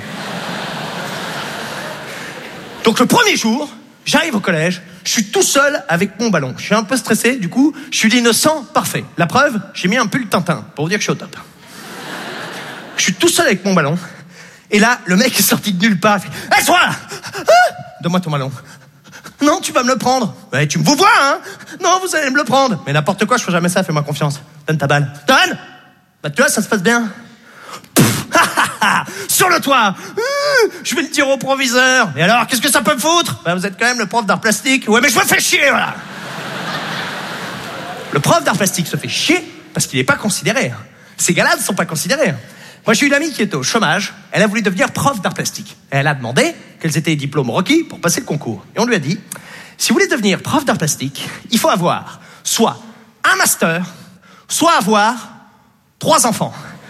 Donc le premier jour, j'arrive au collège, je suis tout seul avec mon ballon. Je suis un peu stressé, du coup, je suis l'innocent parfait. La preuve, j'ai mis un pull Tintin, pour vous dire que je suis au top. Je suis tout seul avec mon ballon. Et là, le mec est sorti de nulle part. Il fait, hey, toi là, ah, donne-moi ton ballon. Non, tu vas me le prendre. Ouais, tu me vous vois, hein? Non, vous allez me le prendre. Mais n'importe quoi, je ferai jamais ça, fais-moi confiance. Donne ta balle. Donne! Bah, tu vois, ça se passe bien. Sur le toit. Euh, je vais le dire au proviseur. Et alors, qu'est-ce que ça peut me foutre? Bah, vous êtes quand même le prof d'art plastique. Ouais, mais je me fais chier, voilà. Le prof d'art plastique se fait chier parce qu'il n'est pas considéré. Ces gars-là ne sont pas considérés. Moi, j'ai une amie qui était au chômage. Elle a voulu devenir prof d'art plastique. Et elle a demandé quels étaient les diplômes requis pour passer le concours. Et on lui a dit, si vous voulez devenir prof d'art plastique, il faut avoir soit un master, soit avoir trois enfants.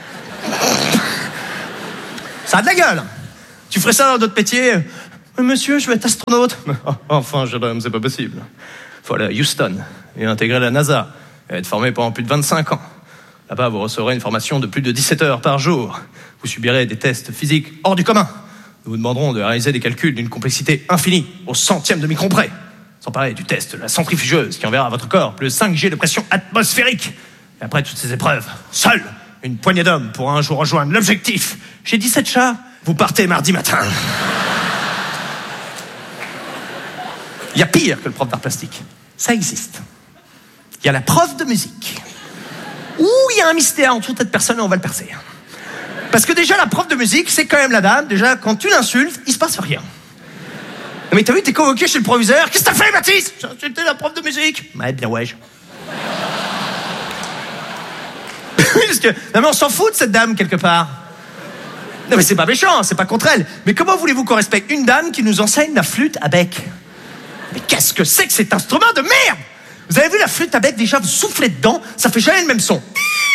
Ça a de la gueule. Tu ferais ça dans d'autres métiers? Monsieur, je veux être astronaute. Enfin, jeune homme, c'est pas possible. Faut aller à Houston et intégrer la NASA et être formé pendant plus de vingt-cinq ans. Là-bas, vous recevrez une formation de plus de dix-sept heures par jour. Vous subirez des tests physiques hors du commun. Nous vous demanderons de réaliser des calculs d'une complexité infinie, au centième de micron près. Sans parler du test de la centrifugeuse qui enverra à votre corps plus de cinq G de pression atmosphérique. Et après toutes ces épreuves, seule une poignée d'hommes pourra un jour rejoindre l'objectif. J'ai dix-sept chats, vous partez mardi matin. Il y a pire que le prof d'art plastique. Ça existe. Il y a la prof de musique. Où il y a un mystère entre toute cette personne et on va le percer. Parce que déjà, la prof de musique, c'est quand même la dame. Déjà, quand tu l'insultes, il se passe rien. Mais t'as vu, t'es convoqué chez le proviseur. Qu'est-ce que t'as fait, Mathis? J'ai insulté la prof de musique. Ouais, bien ouais. Oui, parce que... Non mais on s'en fout de cette dame, quelque part. Non mais c'est pas méchant, c'est pas contre elle. Mais comment voulez-vous qu'on respecte une dame qui nous enseigne la flûte à bec? Mais qu'est-ce que c'est que cet instrument de merde? Vous avez vu la flûte à bec, déjà, vous soufflez dedans, ça fait jamais le même son.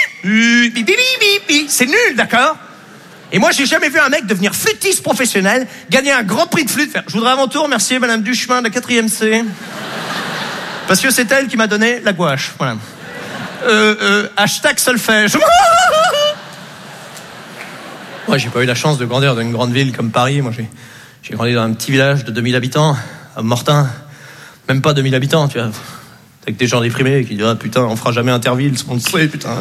C'est nul, d'accord? Et moi, j'ai jamais vu un mec devenir flûtiste professionnel, gagner un grand prix de flûte. Je voudrais à mon tour remercier Madame Duchemin de la quatrième C. Parce que c'est elle qui m'a donné la gouache. Voilà. Euh, euh, hashtag solfège. Moi, j'ai pas eu la chance de grandir dans une grande ville comme Paris. Moi, j'ai, j'ai grandi dans un petit village de deux mille habitants, à Mortain. Même pas deux mille habitants, tu vois. Avec des gens déprimés qui disent, ah putain, on fera jamais Interville, ce qu'on le sait, putain.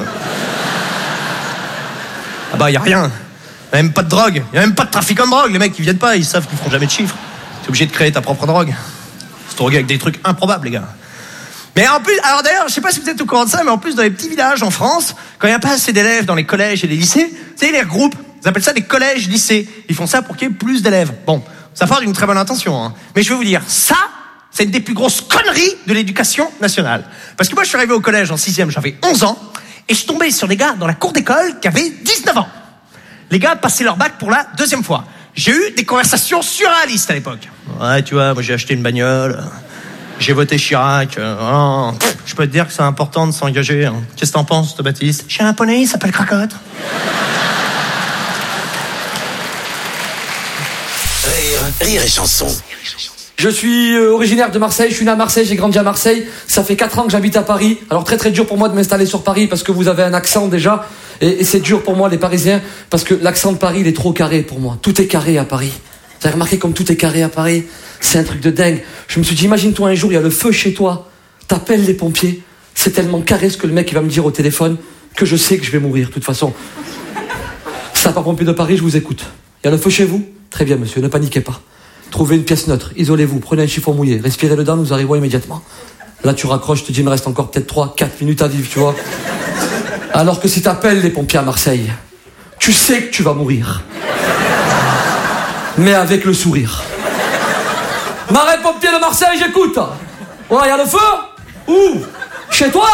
Ah bah, y a rien. Y a même pas de drogue. Y a même pas de trafic en drogue. Les mecs, ils viennent pas, ils savent qu'ils feront jamais de chiffres. T'es obligé de créer ta propre drogue. Se droguer avec des trucs improbables, les gars. Mais en plus, alors d'ailleurs, je sais pas si vous êtes au courant de ça, mais en plus, dans les petits villages en France, quand il n'y a pas assez d'élèves dans les collèges et les lycées, vous savez, les regroupent. Ils appellent ça des collèges-lycées. Ils font ça pour qu'il y ait plus d'élèves. Bon, ça part d'une très bonne intention, hein. Mais je vais vous dire, ça, c'est une des plus grosses conneries de l'éducation nationale. Parce que moi, je suis arrivé au collège en sixième, j'avais onze ans, et je tombais sur des gars dans la cour d'école qui avaient dix-neuf ans. Les gars passaient leur bac pour la deuxième fois. J'ai eu des conversations surréalistes à l'époque. Ouais, tu vois, moi j'ai acheté une bagnole, j'ai voté Chirac. Euh, oh, je peux te dire que c'est important de s'engager. Hein. Qu'est-ce que t'en penses, toi, Baptiste? J'ai un poney, il s'appelle Cracotte. Rire, rire et chanson. Je suis euh, originaire de Marseille, je suis né à Marseille, j'ai grandi à Marseille. Ça fait quatre ans que j'habite à Paris. Alors très très dur pour moi de m'installer sur Paris parce que vous avez un accent déjà. Et, et c'est dur pour moi les Parisiens parce que l'accent de Paris il est trop carré pour moi. Tout est carré à Paris. Vous avez remarqué comme tout est carré à Paris? C'est un truc de dingue. Je me suis dit, imagine-toi un jour, il y a le feu chez toi. T'appelles les pompiers. C'est tellement carré ce que le mec il va me dire au téléphone que je sais que je vais mourir de toute façon. Sapeurs-pompiers de Paris, je vous écoute. Il y a le feu chez vous? Très bien monsieur, ne paniquez pas. Trouvez une pièce neutre, isolez-vous, prenez un chiffon mouillé, respirez dedans, nous arrivons immédiatement. Là, tu raccroches, je te dis, il me reste encore peut-être trois, quatre minutes à vivre, tu vois. Alors que si t'appelles les pompiers à Marseille, tu sais que tu vas mourir. Mais avec le sourire. Marais pompier de Marseille, j'écoute. Ouais, y a le feu? Où? Chez toi?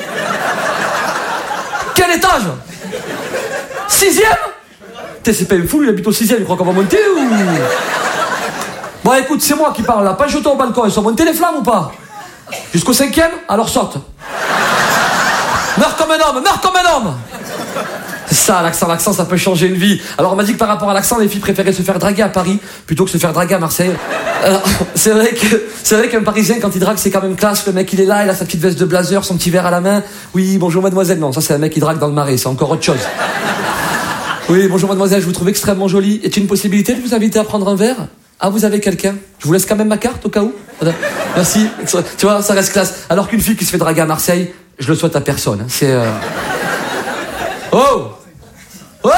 Quel étage? Sixième? T'es, c'est pas une foule, il habite au sixième, il croit qu'on va monter ou... Bon, écoute, c'est moi qui parle là. Pas jeter au balcon. Ils sont montés les flammes ou pas? Jusqu'au cinquième? Alors saute. Meurs comme un homme, meurs comme un homme. C'est ça, l'accent, l'accent, ça peut changer une vie. Alors on m'a dit que par rapport à l'accent, les filles préféraient se faire draguer à Paris plutôt que se faire draguer à Marseille. Alors, c'est vrai que, c'est vrai qu'un Parisien, quand il drague, c'est quand même classe. Le mec, il est là, il a sa petite veste de blazer, son petit verre à la main. Oui, bonjour mademoiselle. Non, ça c'est un mec qui drague dans le Marais, c'est encore autre chose. Oui, bonjour mademoiselle, je vous trouve extrêmement jolie. Est-il une possibilité de vous inviter à prendre un verre? Ah, vous avez quelqu'un? Je vous laisse quand même ma carte au cas où. Merci. Tu vois, ça reste classe. Alors qu'une fille qui se fait draguer à Marseille, je le souhaite à personne. C'est... Euh... Oh! Oh!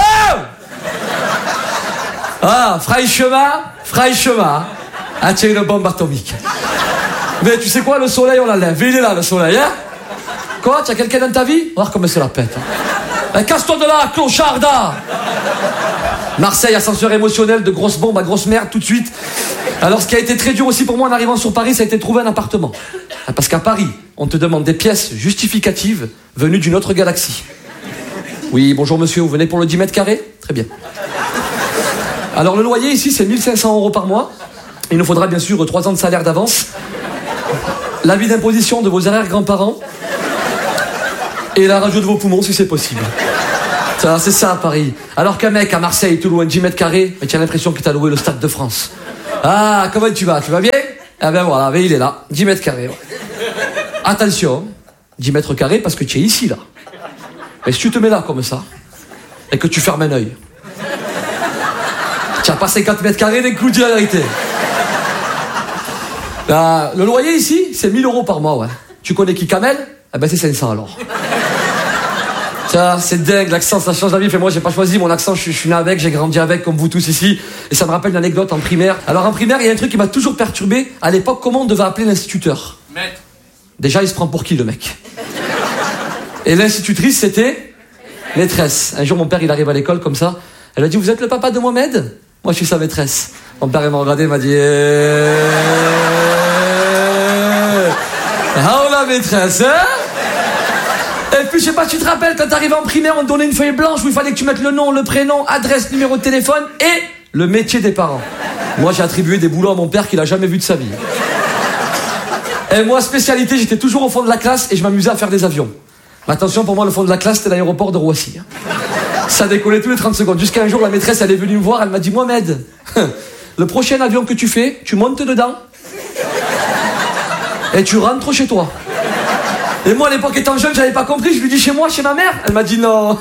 Ah, franchement, franchement, ah, tu es une bombe atomique. Mais tu sais quoi, le soleil, on l'enlève. Il est là, le soleil, hein? Quoi, tu as quelqu'un dans ta vie? Regarde comme c'est la pète. Hein. Eh, casse-toi de là, clocharda! Marseille, ascenseur émotionnel, de grosses bombes à grosse merde tout de suite. Alors ce qui a été très dur aussi pour moi en arrivant sur Paris, ça a été de trouver un appartement. Parce qu'à Paris, on te demande des pièces justificatives venues d'une autre galaxie. Oui, bonjour monsieur, vous venez pour le dix mètres carrés? Très bien. Alors le loyer ici, c'est mille cinq cents euros par mois. Il nous faudra bien sûr trois ans de salaire d'avance. L'avis d'imposition de vos arrière-grands-parents. Et la radio de vos poumons si c'est possible. Ça, c'est ça à Paris. Alors qu'un mec à Marseille, tout loin de dix mètres carrés, tu as l'impression qu'il t'a loué le Stade de France. Ah, comment tu vas? Tu vas bien? Ah ben voilà, ben il est là, dix mètres carrés. Ouais. Attention, dix mètres carrés parce que tu es ici là. Mais si tu te mets là comme ça, et que tu fermes un œil, tu n'as pas cinquante mètres carrés d'un coup de la vérité. Là, le loyer ici, c'est mille euros par mois, ouais. Tu connais qui, Kamel? Ah ben c'est cinq cents alors. Ça, c'est dingue, l'accent, ça change la vie. Fait, moi, j'ai pas choisi mon accent, je, je suis né avec, j'ai grandi avec, comme vous tous ici. Et ça me rappelle une anecdote en primaire. Alors, en primaire, il y a un truc qui m'a toujours perturbé. À l'époque, comment on devait appeler l'instituteur? Maître. Déjà, il se prend pour qui, le mec? Et l'institutrice, c'était maîtresse. Un jour, mon père, il arrive à l'école comme ça. Elle a dit, vous êtes le papa de Mohamed? Moi, je suis sa maîtresse. Mon père, il m'a regardé, il m'a dit, eh... ah, la maîtresse, hein? Et puis, je sais pas, tu te rappelles, quand t'arrivais en primaire, on te donnait une feuille blanche où il fallait que tu mettes le nom, le prénom, adresse, numéro de téléphone et le métier des parents. Moi, j'ai attribué des boulots à mon père qu'il a jamais vu de sa vie. Et moi, spécialité, j'étais toujours au fond de la classe et je m'amusais à faire des avions. Mais attention, pour moi, le fond de la classe, c'était l'aéroport de Roissy. Ça décollait tous les trente secondes. Jusqu'à un jour, la maîtresse, elle est venue me voir, elle m'a dit, Mohamed, le prochain avion que tu fais, tu montes dedans et tu rentres chez toi. Et moi, à l'époque, étant jeune, j'avais pas compris. Je lui dis chez moi, chez ma mère. Elle m'a dit non.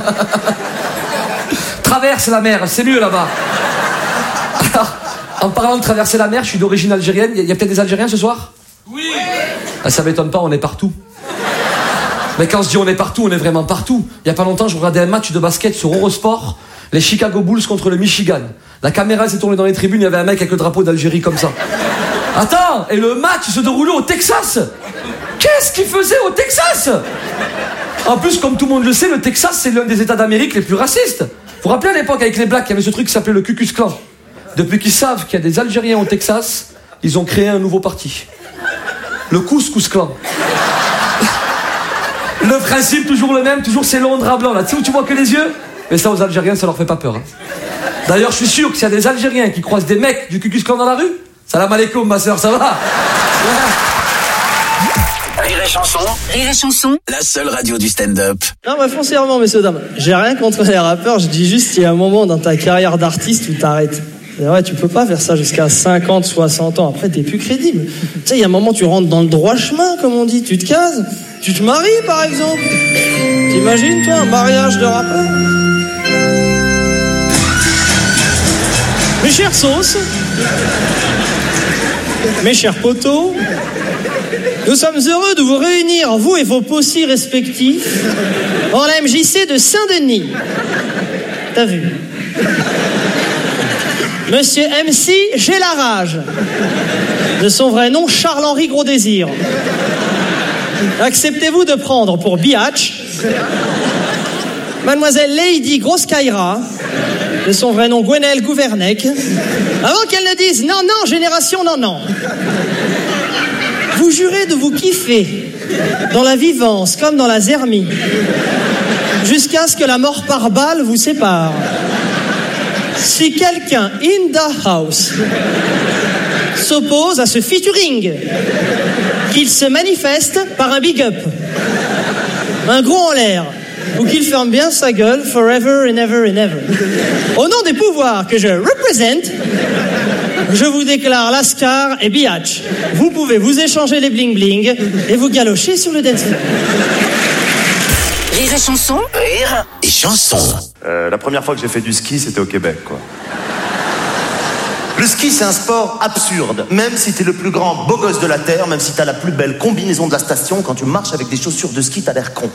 Traverse la mer, c'est mieux là-bas. Alors, en parlant de traverser la mer, je suis d'origine algérienne. Il y a, a peut-être des Algériens ce soir? Oui. Ah, ça m'étonne pas, on est partout. Mais quand je dis on est partout, on est vraiment partout. Il y a pas longtemps, je regardais un match de basket sur Eurosport, les Chicago Bulls contre le Michigan. La caméra s'est tournée dans les tribunes, il y avait un mec avec le drapeau d'Algérie comme ça. Attends, et le match se déroulait au Texas. Qu'est-ce qu'il faisait au Texas? En plus, comme tout le monde le sait, le Texas, c'est l'un des États d'Amérique les plus racistes. Vous vous rappelez à l'époque, avec les Blacks, il y avait ce truc qui s'appelait le Ku Klux Klan. Depuis qu'ils savent qu'il y a des Algériens au Texas, ils ont créé un nouveau parti. Le Couscous Klan. Le principe, toujours le même, toujours c'est long drap blanc, là. Tu sais où tu vois que les yeux? Mais ça, aux Algériens, ça leur fait pas peur. Hein. D'ailleurs, je suis sûr que s'il y a des Algériens qui croisent des mecs du Ku Klux Klan dans la rue, salam alaikum, ma soeur, ça va? Rire et chanson. Rire et chanson. La seule radio du stand-up. Non, mais foncièrement, messieurs, dames, j'ai rien contre les rappeurs, je dis juste qu'il y a un moment dans ta carrière d'artiste où t'arrêtes. C'est vrai, tu peux pas faire ça jusqu'à cinquante, soixante ans. Après, t'es plus crédible. Tu sais, il y a un moment, tu rentres dans le droit chemin, comme on dit. Tu te cases. Tu te maries, par exemple. T'imagines, toi, un mariage de rappeur? Mes chères sauces, mes chers potos, nous sommes heureux de vous réunir, vous et vos possis respectifs, en la M J C de Saint-Denis. T'as vu? Monsieur M C, j'ai la rage. De son vrai nom, Charles-Henri Gros-Désir. Acceptez-vous de prendre pour biatch Mademoiselle Lady Grosse-Kaira, de son vrai nom Gwenelle Gouvernec, avant qu'elle ne dise non, non, génération, non, non. Vous jurez de vous kiffer dans la vivance comme dans la zermie, jusqu'à ce que la mort par balle vous sépare. Si quelqu'un in the house s'oppose à ce featuring, qu'il se manifeste par un big up, un gros en l'air, ou qu'il ferme bien sa gueule forever and ever and ever. Au nom des pouvoirs que je représente, je vous déclare Lascar et Biatch. Vous pouvez vous échanger les bling bling et vous galocher sur le dance floor. Rire et chanson. Rire et chanson. Euh, la première fois que j'ai fait du ski, c'était au Québec, quoi. Le ski, c'est un sport absurde. Même si t'es le plus grand beau gosse de la Terre, même si t'as la plus belle combinaison de la station, quand tu marches avec des chaussures de ski, t'as l'air con.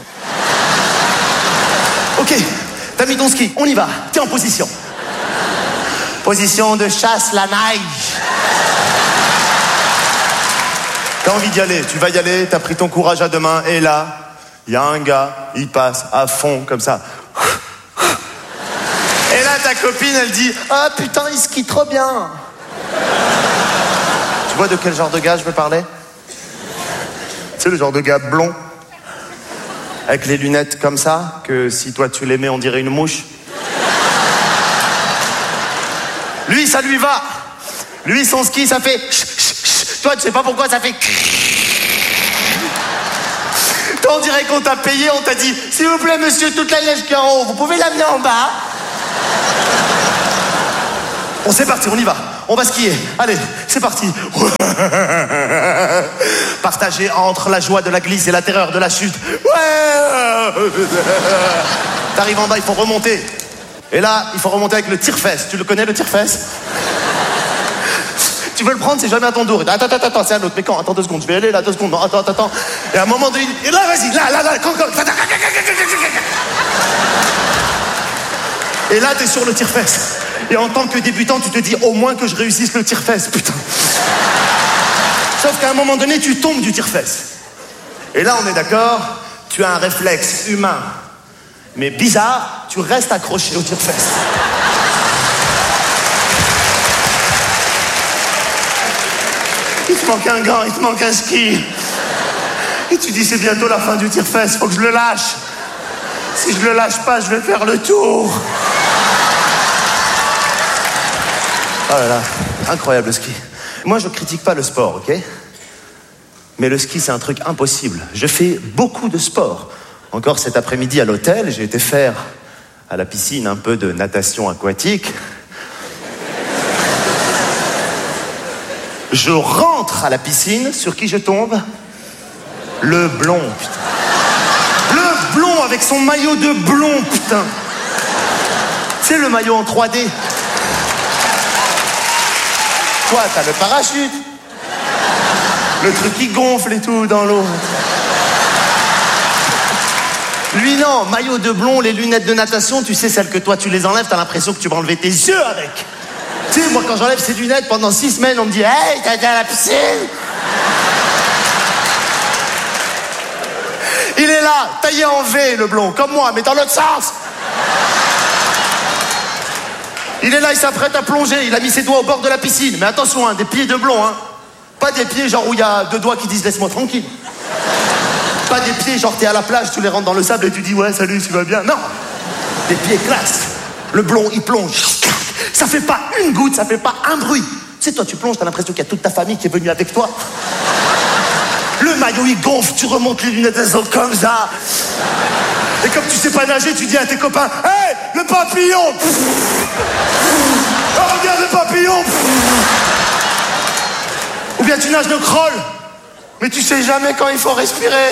Ok, t'as mis ton ski, on y va. T'es en position. Position de chasse la neige. T'as envie d'y aller, tu vas y aller, t'as pris ton courage à deux mains, et là, il y a un gars, il passe à fond, comme ça. Et là, t'as copine, elle dit « Ah putain, il skie trop bien !» Tu vois de quel genre de gars je veux parler? Tu sais, le genre de gars blond, avec les lunettes comme ça, que si toi tu les mets, on dirait une mouche. Lui, ça lui va. Lui, son ski, ça fait... Toi, tu sais pas pourquoi ça fait... Toi, on dirait qu'on t'a payé, on t'a dit « S'il vous plaît, monsieur, toute la neige qui est en haut, vous pouvez l'amener en bas ?» Bon, c'est parti, on y va. On va skier. Allez, c'est parti. Partagé entre la joie de la glisse et la terreur de la chute. Ouais. T'arrives en bas, il faut remonter. Et là, il faut remonter avec le tire-fesse. Tu le connais, le tire-fesse? Tu veux le prendre, c'est jamais à ton tour. Attends, attends, attends, c'est un autre. Mais quand? Attends deux secondes, je vais aller là, deux secondes. Non, attends, attends, attends. Et à un moment donné, et là, vas-y, là, là, là, quand, quand. Et là, t'es sur le tire-fesse. Et en tant que débutant, tu te dis au moins que je réussisse le tire-fesse, putain. Sauf qu'à un moment donné, tu tombes du tire-fesse. Et là, on est d'accord, tu as un réflexe humain. Mais bizarre, tu restes accroché au tire-fesse. Il te manque un gant, il te manque un ski. Et tu dis, c'est bientôt la fin du tire-fesse, faut que je le lâche. Si je le lâche pas, je vais faire le tour. Oh là là, incroyable le ski. Moi, je critique pas le sport, ok? Mais le ski, c'est un truc impossible. Je fais beaucoup de sport. Encore cet après-midi à l'hôtel, j'ai été faire à la piscine un peu de natation aquatique. Je rentre à la piscine, sur qui je tombe? Le blond, putain. Le blond avec son maillot de blond, putain. C'est le maillot en trois D. Toi, t'as le parachute. Le truc qui gonfle et tout dans l'eau. Lui, non, maillot de blond, les lunettes de natation, tu sais, celles que toi, tu les enlèves, t'as l'impression que tu vas enlever tes yeux avec. Tu sais, moi, quand j'enlève ces lunettes, pendant six semaines, on me dit « Hey, t'as été à la piscine ?» Il est là, taillé en V, le blond, comme moi, mais dans l'autre sens. Il est là, il s'apprête à plonger, il a mis ses doigts au bord de la piscine. Mais attention, hein, des pieds de blond, hein. Pas des pieds genre où il y a deux doigts qui disent « Laisse-moi tranquille ». Pas des pieds genre t'es à la plage, tu les rentres dans le sable et tu dis « Ouais, salut, tu vas bien ». Non, des pieds classe. Le blond, il plonge. Ça fait pas une goutte, ça fait pas un bruit. Tu sais, toi, tu plonges, t'as l'impression qu'il y a toute ta famille qui est venue avec toi. Le maillot, il gonfle, tu remontes les lunettes, elles sont comme ça. Et comme tu sais pas nager, tu dis à tes copains « Hey, le papillon !» Oh, regarde le papillon. Ou bien tu nages le crawl, mais tu sais jamais quand il faut respirer.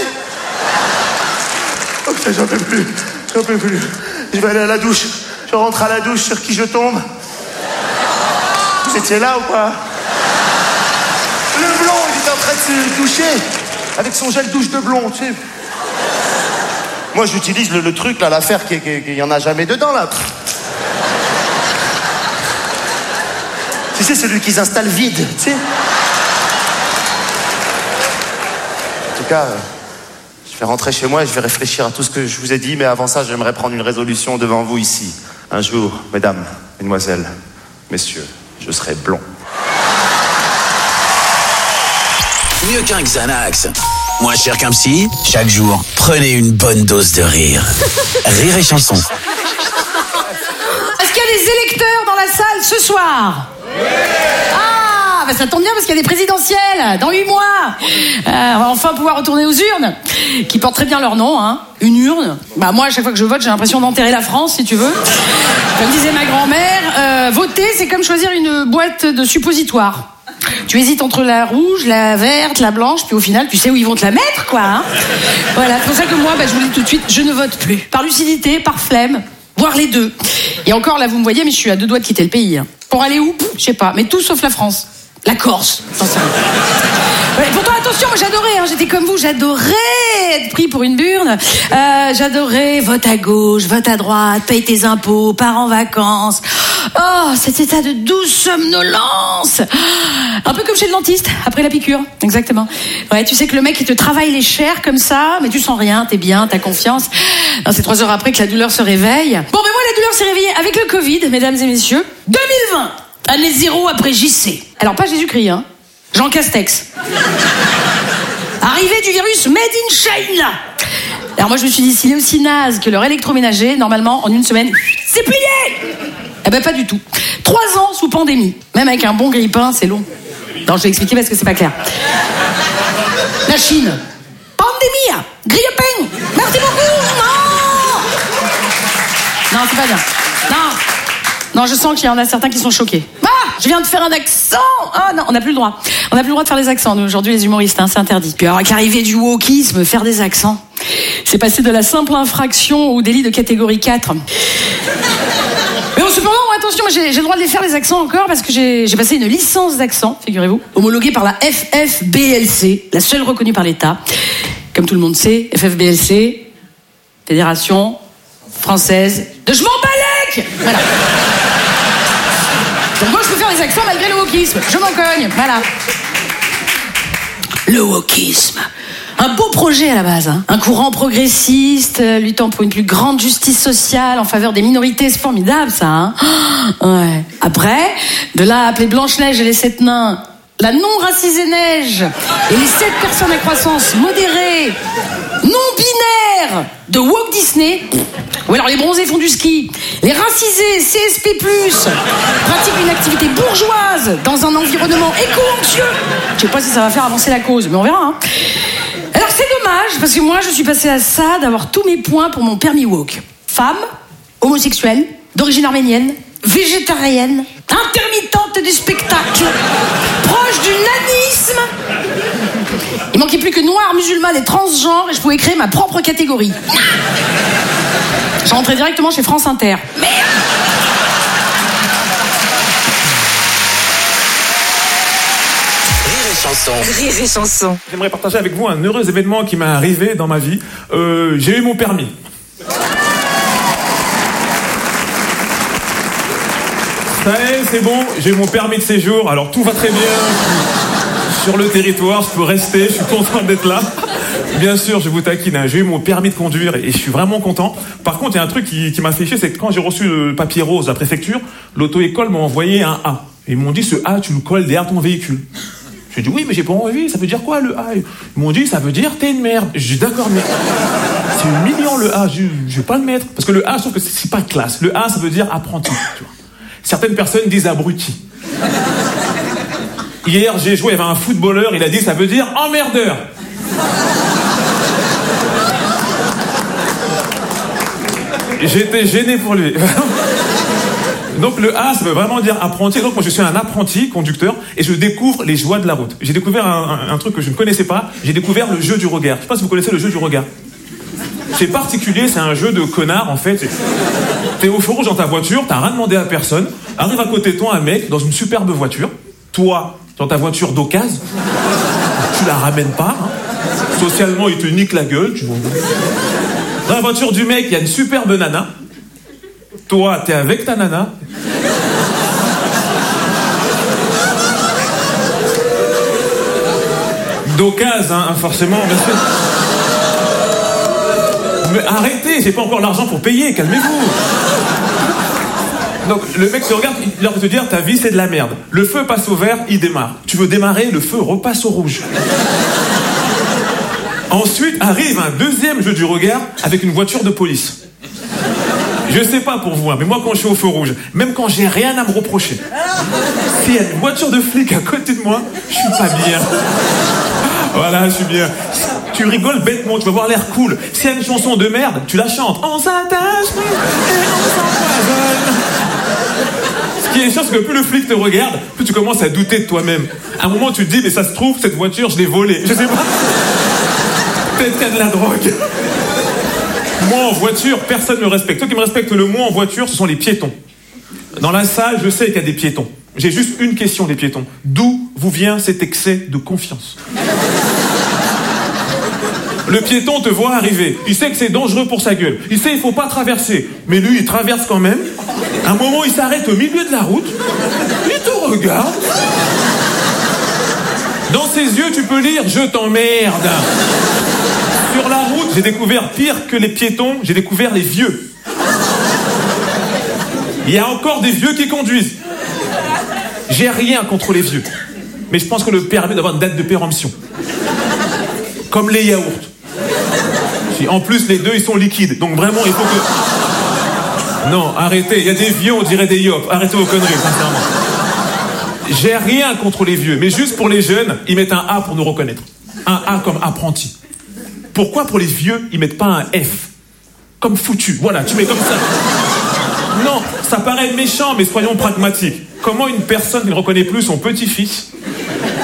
Ok, j'en peux plus, j'en peux plus. Je vais aller à la douche. Je rentre à la douche, sur qui je tombe? Vous étiez là ou pas? Le blond, il est en train de se doucher avec son gel douche de blond, tu sais. Moi, j'utilise le, le truc, là, l'affaire qu'il n'y en a jamais dedans, là. Tu sais, celui qu'ils installent vide, tu sais. En tout cas, euh, je vais rentrer chez moi et je vais réfléchir à tout ce que je vous ai dit, mais avant ça, j'aimerais prendre une résolution devant vous ici. Un jour, mesdames, mesdemoiselles, messieurs, je serai blond. Mieux qu'un Xanax. Moins cher qu'un psy, chaque jour, prenez une bonne dose de rire. Rire et chanson. Est-ce qu'il y a des électeurs dans la salle ce soir? Ah, bah ça tombe bien parce qu'il y a des présidentielles dans huit mois. Euh, on va enfin pouvoir retourner aux urnes, qui portent très bien leur nom, hein. Une urne. Bah moi, à chaque fois que je vote, j'ai l'impression d'enterrer la France, si tu veux. Comme disait ma grand-mère, euh, voter, c'est comme choisir une boîte de suppositoires. Tu hésites entre la rouge, la verte, la blanche, puis au final, tu sais où ils vont te la mettre, quoi. Hein. Voilà, c'est pour ça que moi, bah, je vous le dis tout de suite, je ne vote plus. Par lucidité, par flemme, voire les deux. Et encore, là, vous me voyez, mais je suis à deux doigts de quitter le pays. Hein. Pour aller où? Je sais pas, mais tout sauf la France. La Corse. Ouais, pourtant, attention, moi j'adorais, hein, j'étais comme vous, j'adorais être pris pour une burne. Euh, j'adorais vote à gauche, vote à droite, paye tes impôts, pars en vacances. Oh, cet état de douce somnolence. Un peu comme chez le dentiste, après la piqûre. Exactement. Ouais, tu sais que le mec, il te travaille les chairs comme ça, mais tu sens rien, t'es bien, t'as confiance. Non, c'est trois heures après que la douleur se réveille. Bon, ben moi, la douleur s'est réveillée avec le Covid, mesdames et messieurs. deux mille vingt, année zéro après J C. Alors, pas Jésus-Christ, hein. Jean Castex. Arrivée du virus Made in China. Alors moi, je me suis dit, s'il est aussi naze que leur électroménager, normalement, en une semaine, c'est plié. Eh ben, pas du tout. Trois ans sous pandémie. Même avec un bon grille-pain, c'est long. Non, je vais expliquer parce que c'est pas clair. La Chine. Pandémie. Grille-pain. Merci beaucoup. Non. Non, c'est pas bien. Non. Non, je sens qu'il y en a certains qui sont choqués. Ah, je viens de faire un accent. Ah non, on n'a plus le droit. On n'a plus le droit de faire des accents, nous, aujourd'hui, les humoristes, hein, c'est interdit. Puis alors, qu'arriver du wokisme, faire des accents, c'est passé de la simple infraction au délit de catégorie quatre. Mais bon, cependant, attention, moi, j'ai, j'ai le droit de les faire, les accents, encore, parce que j'ai, j'ai passé une licence d'accent, figurez-vous, homologuée par la F F B L C, la seule reconnue par l'État. Comme tout le monde sait, F F B L C, Fédération Française de Je m'en balèque. Voilà. Donc moi, je peux faire les accents malgré le wokisme. Je m'en cogne, voilà. Le wokisme. Un beau projet à la base, hein. Un courant progressiste, euh, luttant pour une plus grande justice sociale en faveur des minorités, c'est formidable ça, hein. Ouais. Après, de là à appeler Blanche-Neige et les sept nains la non-racisée neige et les sept personnes à croissance modérée, non-binaire de Walt Disney, ou alors les bronzés font du ski, les racisés C S P plus, pratiquent une activité bourgeoise dans un environnement éco-anxieux. Je sais pas si ça va faire avancer la cause, mais on verra, hein. Alors c'est dommage, parce que moi je suis passée à ça d'avoir tous mes points pour mon permis woke. Femme, homosexuelle, d'origine arménienne, végétarienne, intermittente du spectacle, proche du nanisme. Il manquait plus que noir, musulmane et transgenre et je pouvais créer ma propre catégorie. Je rentrais directement chez France Inter. Merde. Rire et chanson. J'aimerais partager avec vous un heureux événement qui m'est arrivé dans ma vie. Euh, j'ai eu mon permis. Ça y est, c'est bon, j'ai eu mon permis de séjour, alors tout va très bien. Sur le territoire, je peux rester, je suis content d'être là. Bien sûr, je vous taquine, hein. J'ai eu mon permis de conduire et je suis vraiment content. Par contre, il y a un truc qui, qui m'a fait chier, c'est que quand j'ai reçu le papier rose de la préfecture, l'auto-école m'a envoyé un A. Et ils m'ont dit, ce A, tu le colles derrière ton véhicule. J'ai dit, oui, mais j'ai pas envie, ça veut dire quoi le A? Ils m'ont dit, ça veut dire t'es une merde. J'ai dit, d'accord, mais c'est humiliant le A, je, je vais pas le mettre. Parce que le A, je trouve que c'est pas classe. Le A, ça veut dire apprenti, tu vois. Certaines personnes disent abruti. Hier, j'ai joué, il y avait un footballeur, il a dit, ça veut dire emmerdeur. J'étais gêné pour lui. Donc le A, ça veut vraiment dire apprenti. Donc moi, je suis un apprenti conducteur et je découvre les joies de la route. J'ai découvert un, un, un truc que je ne connaissais pas. J'ai découvert le jeu du regard. Je sais pas si vous connaissez le jeu du regard. C'est particulier, c'est un jeu de connard en fait. T'es au feu rouge dans ta voiture, t'as rien demandé à personne. Arrive à côté de toi un mec dans une superbe voiture. Toi, dans ta voiture d'occasion, tu la ramènes pas. Hein. Socialement, il te nique la gueule. Tu vois. Dans la voiture du mec, il y a une superbe nana. Toi, t'es avec ta nana. D'occasion, hein, forcément, bien sûr. Mais arrêtez, j'ai pas encore l'argent pour payer, calmez-vous. Donc le mec te regarde, il leur peut te dire ta vie c'est de la merde. Le feu passe au vert, il démarre. Tu veux démarrer, le feu repasse au rouge. Ensuite arrive un deuxième jeu du regard avec une voiture de police. Je sais pas pour vous, hein, mais moi quand je suis au feu rouge, même quand j'ai rien à me reprocher, s'il y a une voiture de flic à côté de moi, je suis pas bien. Voilà, je suis bien. Tu rigoles bêtement, tu vas avoir l'air cool. S'il y a une chanson de merde, tu la chantes. On s'attache et on s'empoisonne. Ce qui est sûr, c'est que plus le flic te regarde, plus tu commences à douter de toi-même. À un moment, tu te dis, mais ça se trouve, cette voiture, je l'ai volée. Je sais pas. Peut-être qu'il y a de la drogue. Moi, en voiture, personne ne me respecte. Ceux qui me respectent le moins en voiture, ce sont les piétons. Dans la salle, je sais qu'il y a des piétons. J'ai juste une question des piétons. D'où vous vient cet excès de confiance ? Le piéton te voit arriver. Il sait que c'est dangereux pour sa gueule. Il sait qu'il ne faut pas traverser. Mais lui, il traverse quand même. Un moment, il s'arrête au milieu de la route, il te regarde. Dans ses yeux, tu peux lire « Je t'emmerde ». Sur la route, j'ai découvert pire que les piétons, j'ai découvert les vieux. Il y a encore des vieux qui conduisent. J'ai rien contre les vieux. Mais je pense qu'on le permet d'avoir une date de péremption. Comme les yaourts. En plus, les deux, ils sont liquides. Donc vraiment, il faut que... Non, arrêtez. Il y a des vieux, on dirait des yop. Arrêtez vos conneries, sincèrement. J'ai rien contre les vieux. Mais juste pour les jeunes, ils mettent un A pour nous reconnaître. Un A comme apprenti. Pourquoi pour les vieux, ils mettent pas un F? Comme foutu. Voilà, tu mets comme ça. Non, ça paraît méchant, mais soyons pragmatiques. Comment une personne qui ne reconnaît plus son petit-fils